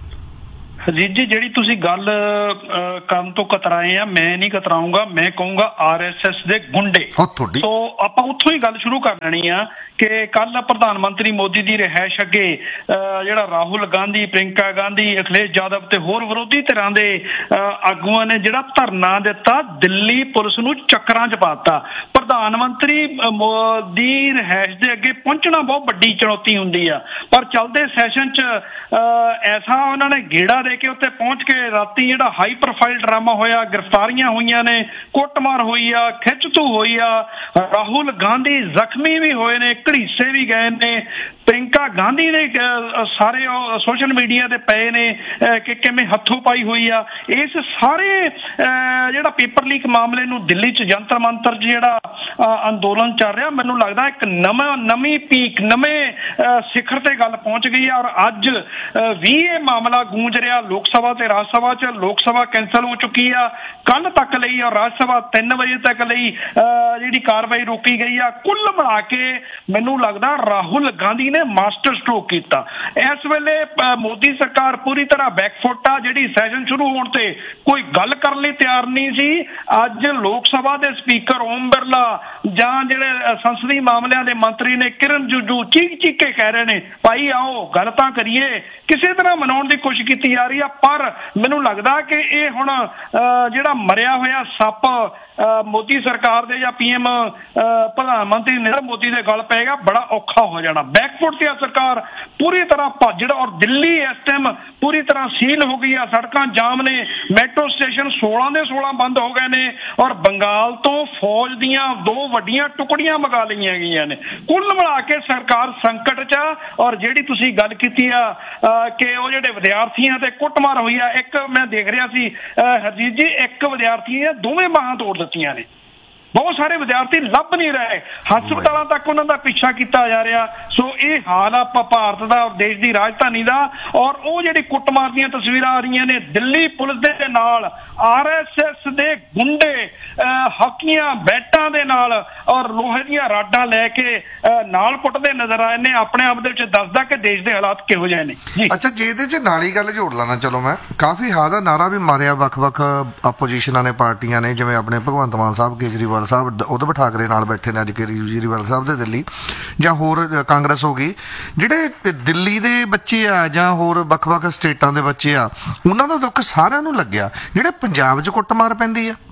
ਹਰਜੀਤ ਜੀ, ਜਿਹੜੀ ਤੁਸੀਂ ਗੱਲ ਕਰਨ ਤੋਂ ਕਤਰਾਏ ਆ, ਮੈਂ ਨਹੀਂ ਕਤਰਾਊਂਗਾ, ਮੈਂ ਕਹੂੰਗਾ ਆਰ ਐਸ ਐਸ ਦੇ ਗੁੰਡੇ। ਸੋ ਆਪਾਂ ਉੱਥੋਂ ਹੀ ਗੱਲ ਸ਼ੁਰੂ ਕਰ ਲੈਣੀ ਆ ਕਿ ਕੱਲ ਪ੍ਰਧਾਨ ਮੰਤਰੀ ਮੋਦੀ ਦੀ ਰਿਹਾਇਸ਼ ਅੱਗੇ ਜਿਹੜਾ ਰਾਹੁਲ ਗਾਂਧੀ, ਪ੍ਰਿੰਕਾ ਗਾਂਧੀ, ਅਖਿਲੇਸ਼ ਯਾਦਵ ਤੇ ਹੋਰ ਵਿਰੋਧੀ ਧਿਰਾਂ ਦੇ ਆਗੂਆਂ ਨੇ ਜਿਹੜਾ ਧਰਨਾ ਦਿੱਤਾ, ਦਿੱਲੀ ਪੁਲਿਸ ਨੂੰ ਚੱਕਰਾਂ 'ਚ ਪਾਤਾ। ਪ੍ਰਧਾਨ ਮੰਤਰੀ ਦੀ ਰਿਹਾਇਸ਼ ਦੇ ਅੱਗੇ ਪਹੁੰਚਣਾ ਬਹੁਤ ਵੱਡੀ ਚੁਣੌਤੀ ਹੁੰਦੀ ਆ, ਪਰ ਚੱਲਦੇ ਸੈਸ਼ਨ 'ਚ ਐਸਾ ਉਹਨਾਂ ਨੇ ਗੇੜਾ ਦੇ ਕੇ ਉੱਤੇ ਪਹੁੰਚ ਕੇ ਰਾਤੀ ਜਿਹੜਾ ਹਾਈ ਪ੍ਰੋਫਾਈਲ ਡਰਾਮਾ ਹੋਇਆ, ਗ੍ਰਿਫਤਾਰੀਆਂ ਹੋਈਆਂ ਨੇ, ਕੁੱਟਮਾਰ ਹੋਈ ਆ, ਖਿੱਚਤੂ ਹੋਈ ਆ, ਰਾਹੁਲ ਗਾਂਧੀ ਜ਼ਖਮੀ ਵੀ ਹੋਏ ਨੇ, ਘੜੀਸੇ ਵੀ ਗਏ ਨੇ, ਪ੍ਰਿੰਕਾ ਗਾਂਧੀ ਨੇ ਸਾਰੇ ਸੋਸ਼ਲ ਮੀਡੀਆ ਤੇ ਪਏ ਨੇ ਕਿ ਕਿਵੇਂ ਹੱਥੋਂ ਪਾਈ ਹੋਈ ਆ। ਇਸ ਸਾਰੇ ਜਿਹੜਾ ਪੇਪਰ ਲੀਕ ਮਾਮਲੇ ਨੂੰ ਦਿੱਲੀ 'ਚ ਜੰਤਰ ਮੰਤਰ 'ਚ ਜਿਹੜਾ ਅੰਦੋਲਨ ਚੱਲ ਰਿਹਾ, ਮੈਨੂੰ ਲੱਗਦਾ ਇੱਕ ਨਵਾਂ ਨਵੀਂ ਪੀਕ, ਨਵੇਂ ਸਿਖਰ ਤੇ ਗੱਲ ਪਹੁੰਚ ਗਈ ਆ। ਔਰ ਅੱਜ ਵੀ ਇਹ ਮਾਮਲਾ ਗੂੰਜ ਰਿਹਾ ਲੋਕ ਸਭਾ ਤੇ ਰਾਜ ਸਭਾ 'ਚ। ਲੋਕ ਸਭਾ ਕੈਂਸਲ ਹੋ ਚੁੱਕੀ ਆ ਕੱਲ ਤੱਕ ਲਈ, ਔਰ ਰਾਜ ਸਭਾ ਤਿੰਨ ਵਜੇ ਤੱਕ ਲਈ ਜਿਹੜੀ ਕਾਰਵਾਈ ਰੋਕੀ ਗਈ ਆ। ਕੁੱਲ ਮਿਲਾ ਕੇ ਮੈਨੂੰ ਲੱਗਦਾ ਰਾਹੁਲ ਗਾਂਧੀ ਨੇ ਮਾਸਟਰ ਸਟ੍ਰੋਕ ਕੀਤਾ। ਇਸ ਵੇਲੇ ਮੋਦੀ ਸਰਕਾਰ ਪੂਰੀ ਤਰ੍ਹਾਂ ਬੈਕਫੁੱਟ ਆ। ਜਿਹੜੀ ਸੈਸ਼ਨ ਸ਼ੁਰੂ ਹੋਣ ਤੇ ਕੋਈ ਗੱਲ ਕਰਨ ਲਈ ਤਿਆਰ ਨਹੀਂ ਸੀ, ਅੱਜ ਲੋਕ ਸਭਾ ਦੇ ਸਪੀਕਰ ਓਮ ਬਿਰਲਾ ਜਾਂ ਜਿਹੜੇ ਸੰਸਦੀ ਮਾਮਲਿਆਂ ਦੇ ਮੰਤਰੀ ਨੇ ਕਿਰਨ ਰਿਜਿਜੂ ਚੀਕ ਚੀਕ ਕੇ ਕਹਿ ਰਹੇ ਨੇ, ਭਾਈ ਆਓ ਗੱਲ ਤਾਂ ਕਰੀਏ। ਕਿਸੇ ਤਰ੍ਹਾਂ ਮਨਾਉਣ ਦੀ ਕੋਸ਼ਿਸ਼ ਕੀਤੀ ਜਾ ਰਹੀ ਆ, ਪਰ ਮੈਨੂੰ ਲੱਗਦਾ ਕਿ ਇਹ ਹੁਣ ਜਿਹੜਾ ਮਰਿਆ ਹੋਇਆ ਸੱਪ ਮੋਦੀ ਸਰਕਾਰ ਦੇ ਜਾਂ ਪੀ ਐਮ ਪ੍ਰਧਾਨ ਮੰਤਰੀ ਨਰਿੰਦਰ ਮੋਦੀ ਦੇ ਗੱਲ ਪਏਗਾ, ਬੜਾ ਔਖਾ ਹੋ ਜਾਣਾ। ਬੈਕਫੁੱਟ ਤੇ ਆ ਸਰਕਾਰ ਪੂਰੀ ਤਰ੍ਹਾਂ ਭੱਜ, ਔਰ ਦਿੱਲੀ ਇਸ ਟਾਈਮ ਪੂਰੀ ਤਰ੍ਹਾਂ ਸੀਲ ਹੋ ਗਈ ਆ। ਸੜਕਾਂ ਜਾਮ ਨੇ, ਮੈਟਰੋ ਸਟੇਸ਼ਨ ਸੋਲਾਂ ਦੇ ਸੋਲਾਂ ਬੰਦ ਹੋ ਗਏ ਨੇ, ਔਰ ਬੰਗਾਲ ਤੋਂ ਫੌਜ ਦੀਆਂ ਦੋ ਵੱਡੀਆਂ ਟੁਕੜੀਆਂ ਮੰਗਾ ਲਈਆਂ ਗਈਆਂ ਨੇ। ਕੁੱਲ ਮਿਲਾ ਕੇ ਸਰਕਾਰ ਸੰਕਟ 'ਚ ਆ। ਔਰ ਜਿਹੜੀ ਤੁਸੀਂ ਗੱਲ ਕੀਤੀ ਆ ਕਿ ਉਹ ਜਿਹੜੇ ਵਿਦਿਆਰਥੀਆਂ ਤੇ ਕੁੱਟਮਾਰ ਹੋਈ ਆ, ਇੱਕ ਮੈਂ ਦੇਖ ਰਿਹਾ ਸੀ ਹਰਜੀਤ ਜੀ, ਇੱਕ ਵਿਦਿਆਰਥੀ ਨੇ ਦੋਵੇਂ ਬਾਹਾਂ ਤੋੜ ਦਿੱਤੀਆਂ ਨੇ। ਬਹੁਤ ਸਾਰੇ ਵਿਦਿਆਰਥੀ ਲੱਭ ਨਹੀਂ ਰਹੇ, ਹਸਪਤਾਲਾਂ ਤੱਕ ਉਹਨਾਂ ਦਾ ਪਿੱਛਾ ਕੀਤਾ ਜਾ ਰਿਹਾ। ਸੋ ਇਹ ਹਾਲ ਆ ਭਾਰਤ ਦਾ, ਦੇਸ਼ ਦੀ ਰਾਜਧਾਨੀ ਦਾ। ਔਰ ਉਹ ਜਿਹੜੀ ਕੁੱਟਮਾਰ ਦੀਆਂ ਤਸਵੀਰਾਂ ਆ ਰਹੀਆਂ ਨੇ, ਦਿੱਲੀ ਪੁਲਿਸ ਦੇ ਨਾਲ ਆਰ ਐਸ ਐਸ ਦੇ ਗੁੰਡੇ ਹਾਕੀਆਂ ਬੈਟਾਂ ਦੇ ਨਾਲ ਔਰ ਲੋਹੇ ਦੀਆਂ ਰਾਡਾਂ ਲੈ ਕੇ ਨਾਲ ਕੁੱਟਦੇ ਨਜ਼ਰ ਆਏ ਨੇ। ਆਪਣੇ ਆਪ ਦੇ ਵਿੱਚ ਦੱਸਦਾ ਕਿ ਦੇਸ਼ ਦੇ ਹਾਲਾਤ ਕਿਹੋ ਜਿਹੇ ਨੇ ਜੀ। ਅੱਛਾ, ਜੇ ਇਹਦੇ 'ਚ ਨਾਲ ਹੀ ਗੱਲ ਜੋੜ ਲੈਣਾ, ਚਲੋ ਮੈਂ ਕਾਫੀ ਹਾਂ ਦਾ ਨਾਰਾ ਵੀ ਮਾਰਿਆ ਵੱਖ-ਵੱਖ ਆਪੋਜੀਸ਼ਨਾਂ ਨੇ, ਪਾਰਟੀਆਂ ਨੇ, ਜਿਵੇਂ ਆਪਣੇ ਭਗਵੰਤ ਮਾਨ ਸਾਹਿਬ, ਕੇਜਰੀਵਾਲ ਸਾਹਿਬ, ਉਧਵ ਠਾਕਰੇ ਨਾਲ ਬੈਠੇ ਨੇ ਅੱਜ ਕੇਜਰੀਵਾਲ ਸਾਹਿਬ ਦੇ ਦਿੱਲੀ, ਜਾਂ ਹੋਰ ਕਾਂਗਰਸ ਹੋ ਗਈ। ਜਿਹੜੇ ਦਿੱਲੀ ਦੇ ਬੱਚੇ ਆ ਜਾਂ ਹੋਰ ਵੱਖ-ਵੱਖ ਸਟੇਟਾਂ ਦੇ ਬੱਚੇ ਆ, ਉਹਨਾਂ ਦਾ ਦੁੱਖ ਸਾਰਿਆਂ ਨੂੰ ਲੱਗਿਆ। ਜਿਹੜੇ ਪੰਜਾਬ 'ਚ ਕੁੱਟਮਾਰ ਪੈਂਦੀ ਆ,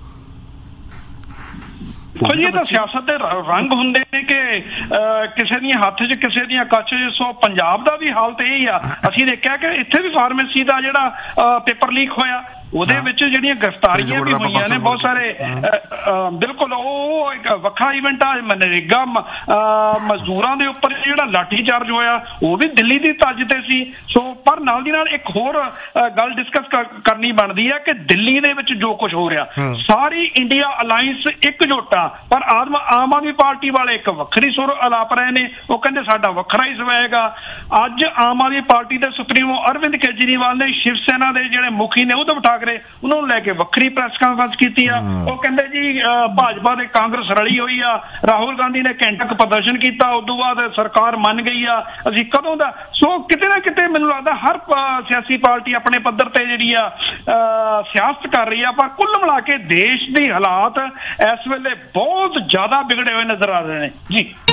ਦੇਖੋ ਜੀ, ਇਹ ਤਾਂ ਸਿਆਸਤ ਦੇ ਰੰਗ ਹੁੰਦੇ ਨੇ ਕਿ ਕਿਸੇ ਦੀਆਂ ਹੱਥ 'ਚ ਕਿਸੇ ਦੀਆਂ ਕੱਚ 'ਚ। ਸੋ ਪੰਜਾਬ ਦਾ ਵੀ ਹਾਲ ਤਾਂ ਇਹ ਆ। ਅਸੀਂ ਦੇਖਿਆ ਕਿ ਇੱਥੇ ਵੀ ਫਾਰਮੇਸੀ ਦਾ ਜਿਹੜਾ ਪੇਪਰ ਲੀਕ ਹੋਇਆ, ਉਹਦੇ ਵਿੱਚ ਜਿਹੜੀਆਂ ਗ੍ਰਿਫਤਾਰੀਆਂ ਵੀ ਹੋਈਆਂ ਨੇ ਬਹੁਤ ਸਾਰੇ। ਬਿਲਕੁਲ ਉਹ ਇੱਕ ਵੱਖਰਾ ਇਵੈਂਟ ਆ। ਮਨਰੇਗਾ ਮਜ਼ਦੂਰਾਂ ਦੇ ਉੱਪਰ ਜਿਹੜਾ ਲਾਠੀ ਚਾਰਜ ਹੋਇਆ, ਉਹ ਵੀ ਦਿੱਲੀ ਦੀ ਤੱਜ ਤੇ ਸੀ। ਸੋ ਪਰ ਨਾਲ ਦੀ ਨਾਲ ਇੱਕ ਹੋਰ ਗੱਲ ਡਿਸਕਸ ਕਰਨੀ ਬਣਦੀ ਹੈ ਕਿ ਦਿੱਲੀ ਦੇ ਵਿੱਚ ਜੋ ਕੁਝ ਹੋ ਰਿਹਾ, ਸਾਰੀ ਇੰਡੀਆ ਅਲਾਇੰਸ ਇਕਜੁੱਟ ਆ, ਪਰ ਆਮ ਆਮ ਆਦਮੀ ਪਾਰਟੀ ਵਾਲੇ ਇੱਕ ਵੱਖਰੀ ਸੁਰ ਅਲਾਪ ਰਹੇ ਨੇ। ਉਹ ਕਹਿੰਦੇ ਸਾਡਾ ਵੱਖਰਾ ਹੀ ਸਵੈਗਾ। ਅੱਜ ਆਮ ਆਦਮੀ ਪਾਰਟੀ ਦੇ ਸੁਪਰੀਮੋ ਅਰਵਿੰਦ ਕੇਜਰੀਵਾਲ ਨੇ ਸ਼ਿਵ ਸੈਨਾ ਦੇ ਜਿਹੜੇ ਮੁਖੀ ਨੇ ਉਧਵ ਠਾਕਰੇ, ਉਹਨਾਂ ਨੂੰ ਲੈ ਕੇ ਵੱਖਰੀ ਪ੍ਰੈਸ ਕਾਨਫਰੰਸ ਕੀਤੀ ਆ। ਉਹ ਕਹਿੰਦੇ ਜੀ ਭਾਜਪਾ ਤੇ ਕਾਂਗਰਸ ਰਲੀ ਹੋਈ ਆ। ਰਾਹੁਲ ਗਾਂਧੀ ਨੇ ਘੰਟਾ ਕੁ ਪ੍ਰਦਰਸ਼ਨ ਕੀਤਾ, ਉਸ ਤੋਂ ਬਾਅਦ ਸਰਕਾਰ ਮੰਨ ਗਈ ਆ, ਅਸੀਂ ਕਦੋਂ ਦਾ। ਸੋ ਕਿਤੇ ਨਾ ਕਿਤੇ ਮੈਨੂੰ ਲੱਗਦਾ ਹਰ ਸਿਆਸੀ ਪਾਰਟੀ ਆਪਣੇ ਪੱਧਰ ਤੇ ਜਿਹੜੀ ਆ ਸਿਆਸਤ ਕਰ ਰਹੀ ਆ, ਪਰ ਕੁੱਲ ਮਿਲਾ ਕੇ ਦੇਸ਼ ਦੇ ਹਾਲਾਤ ਇਸ ਵੇਲੇ ਬਹੁਤ ਜ਼ਿਆਦਾ ਵਿਗੜੇ ਹੋਏ ਨਜ਼ਰ ਆ ਰਹੇ ਨੇ ਜੀ।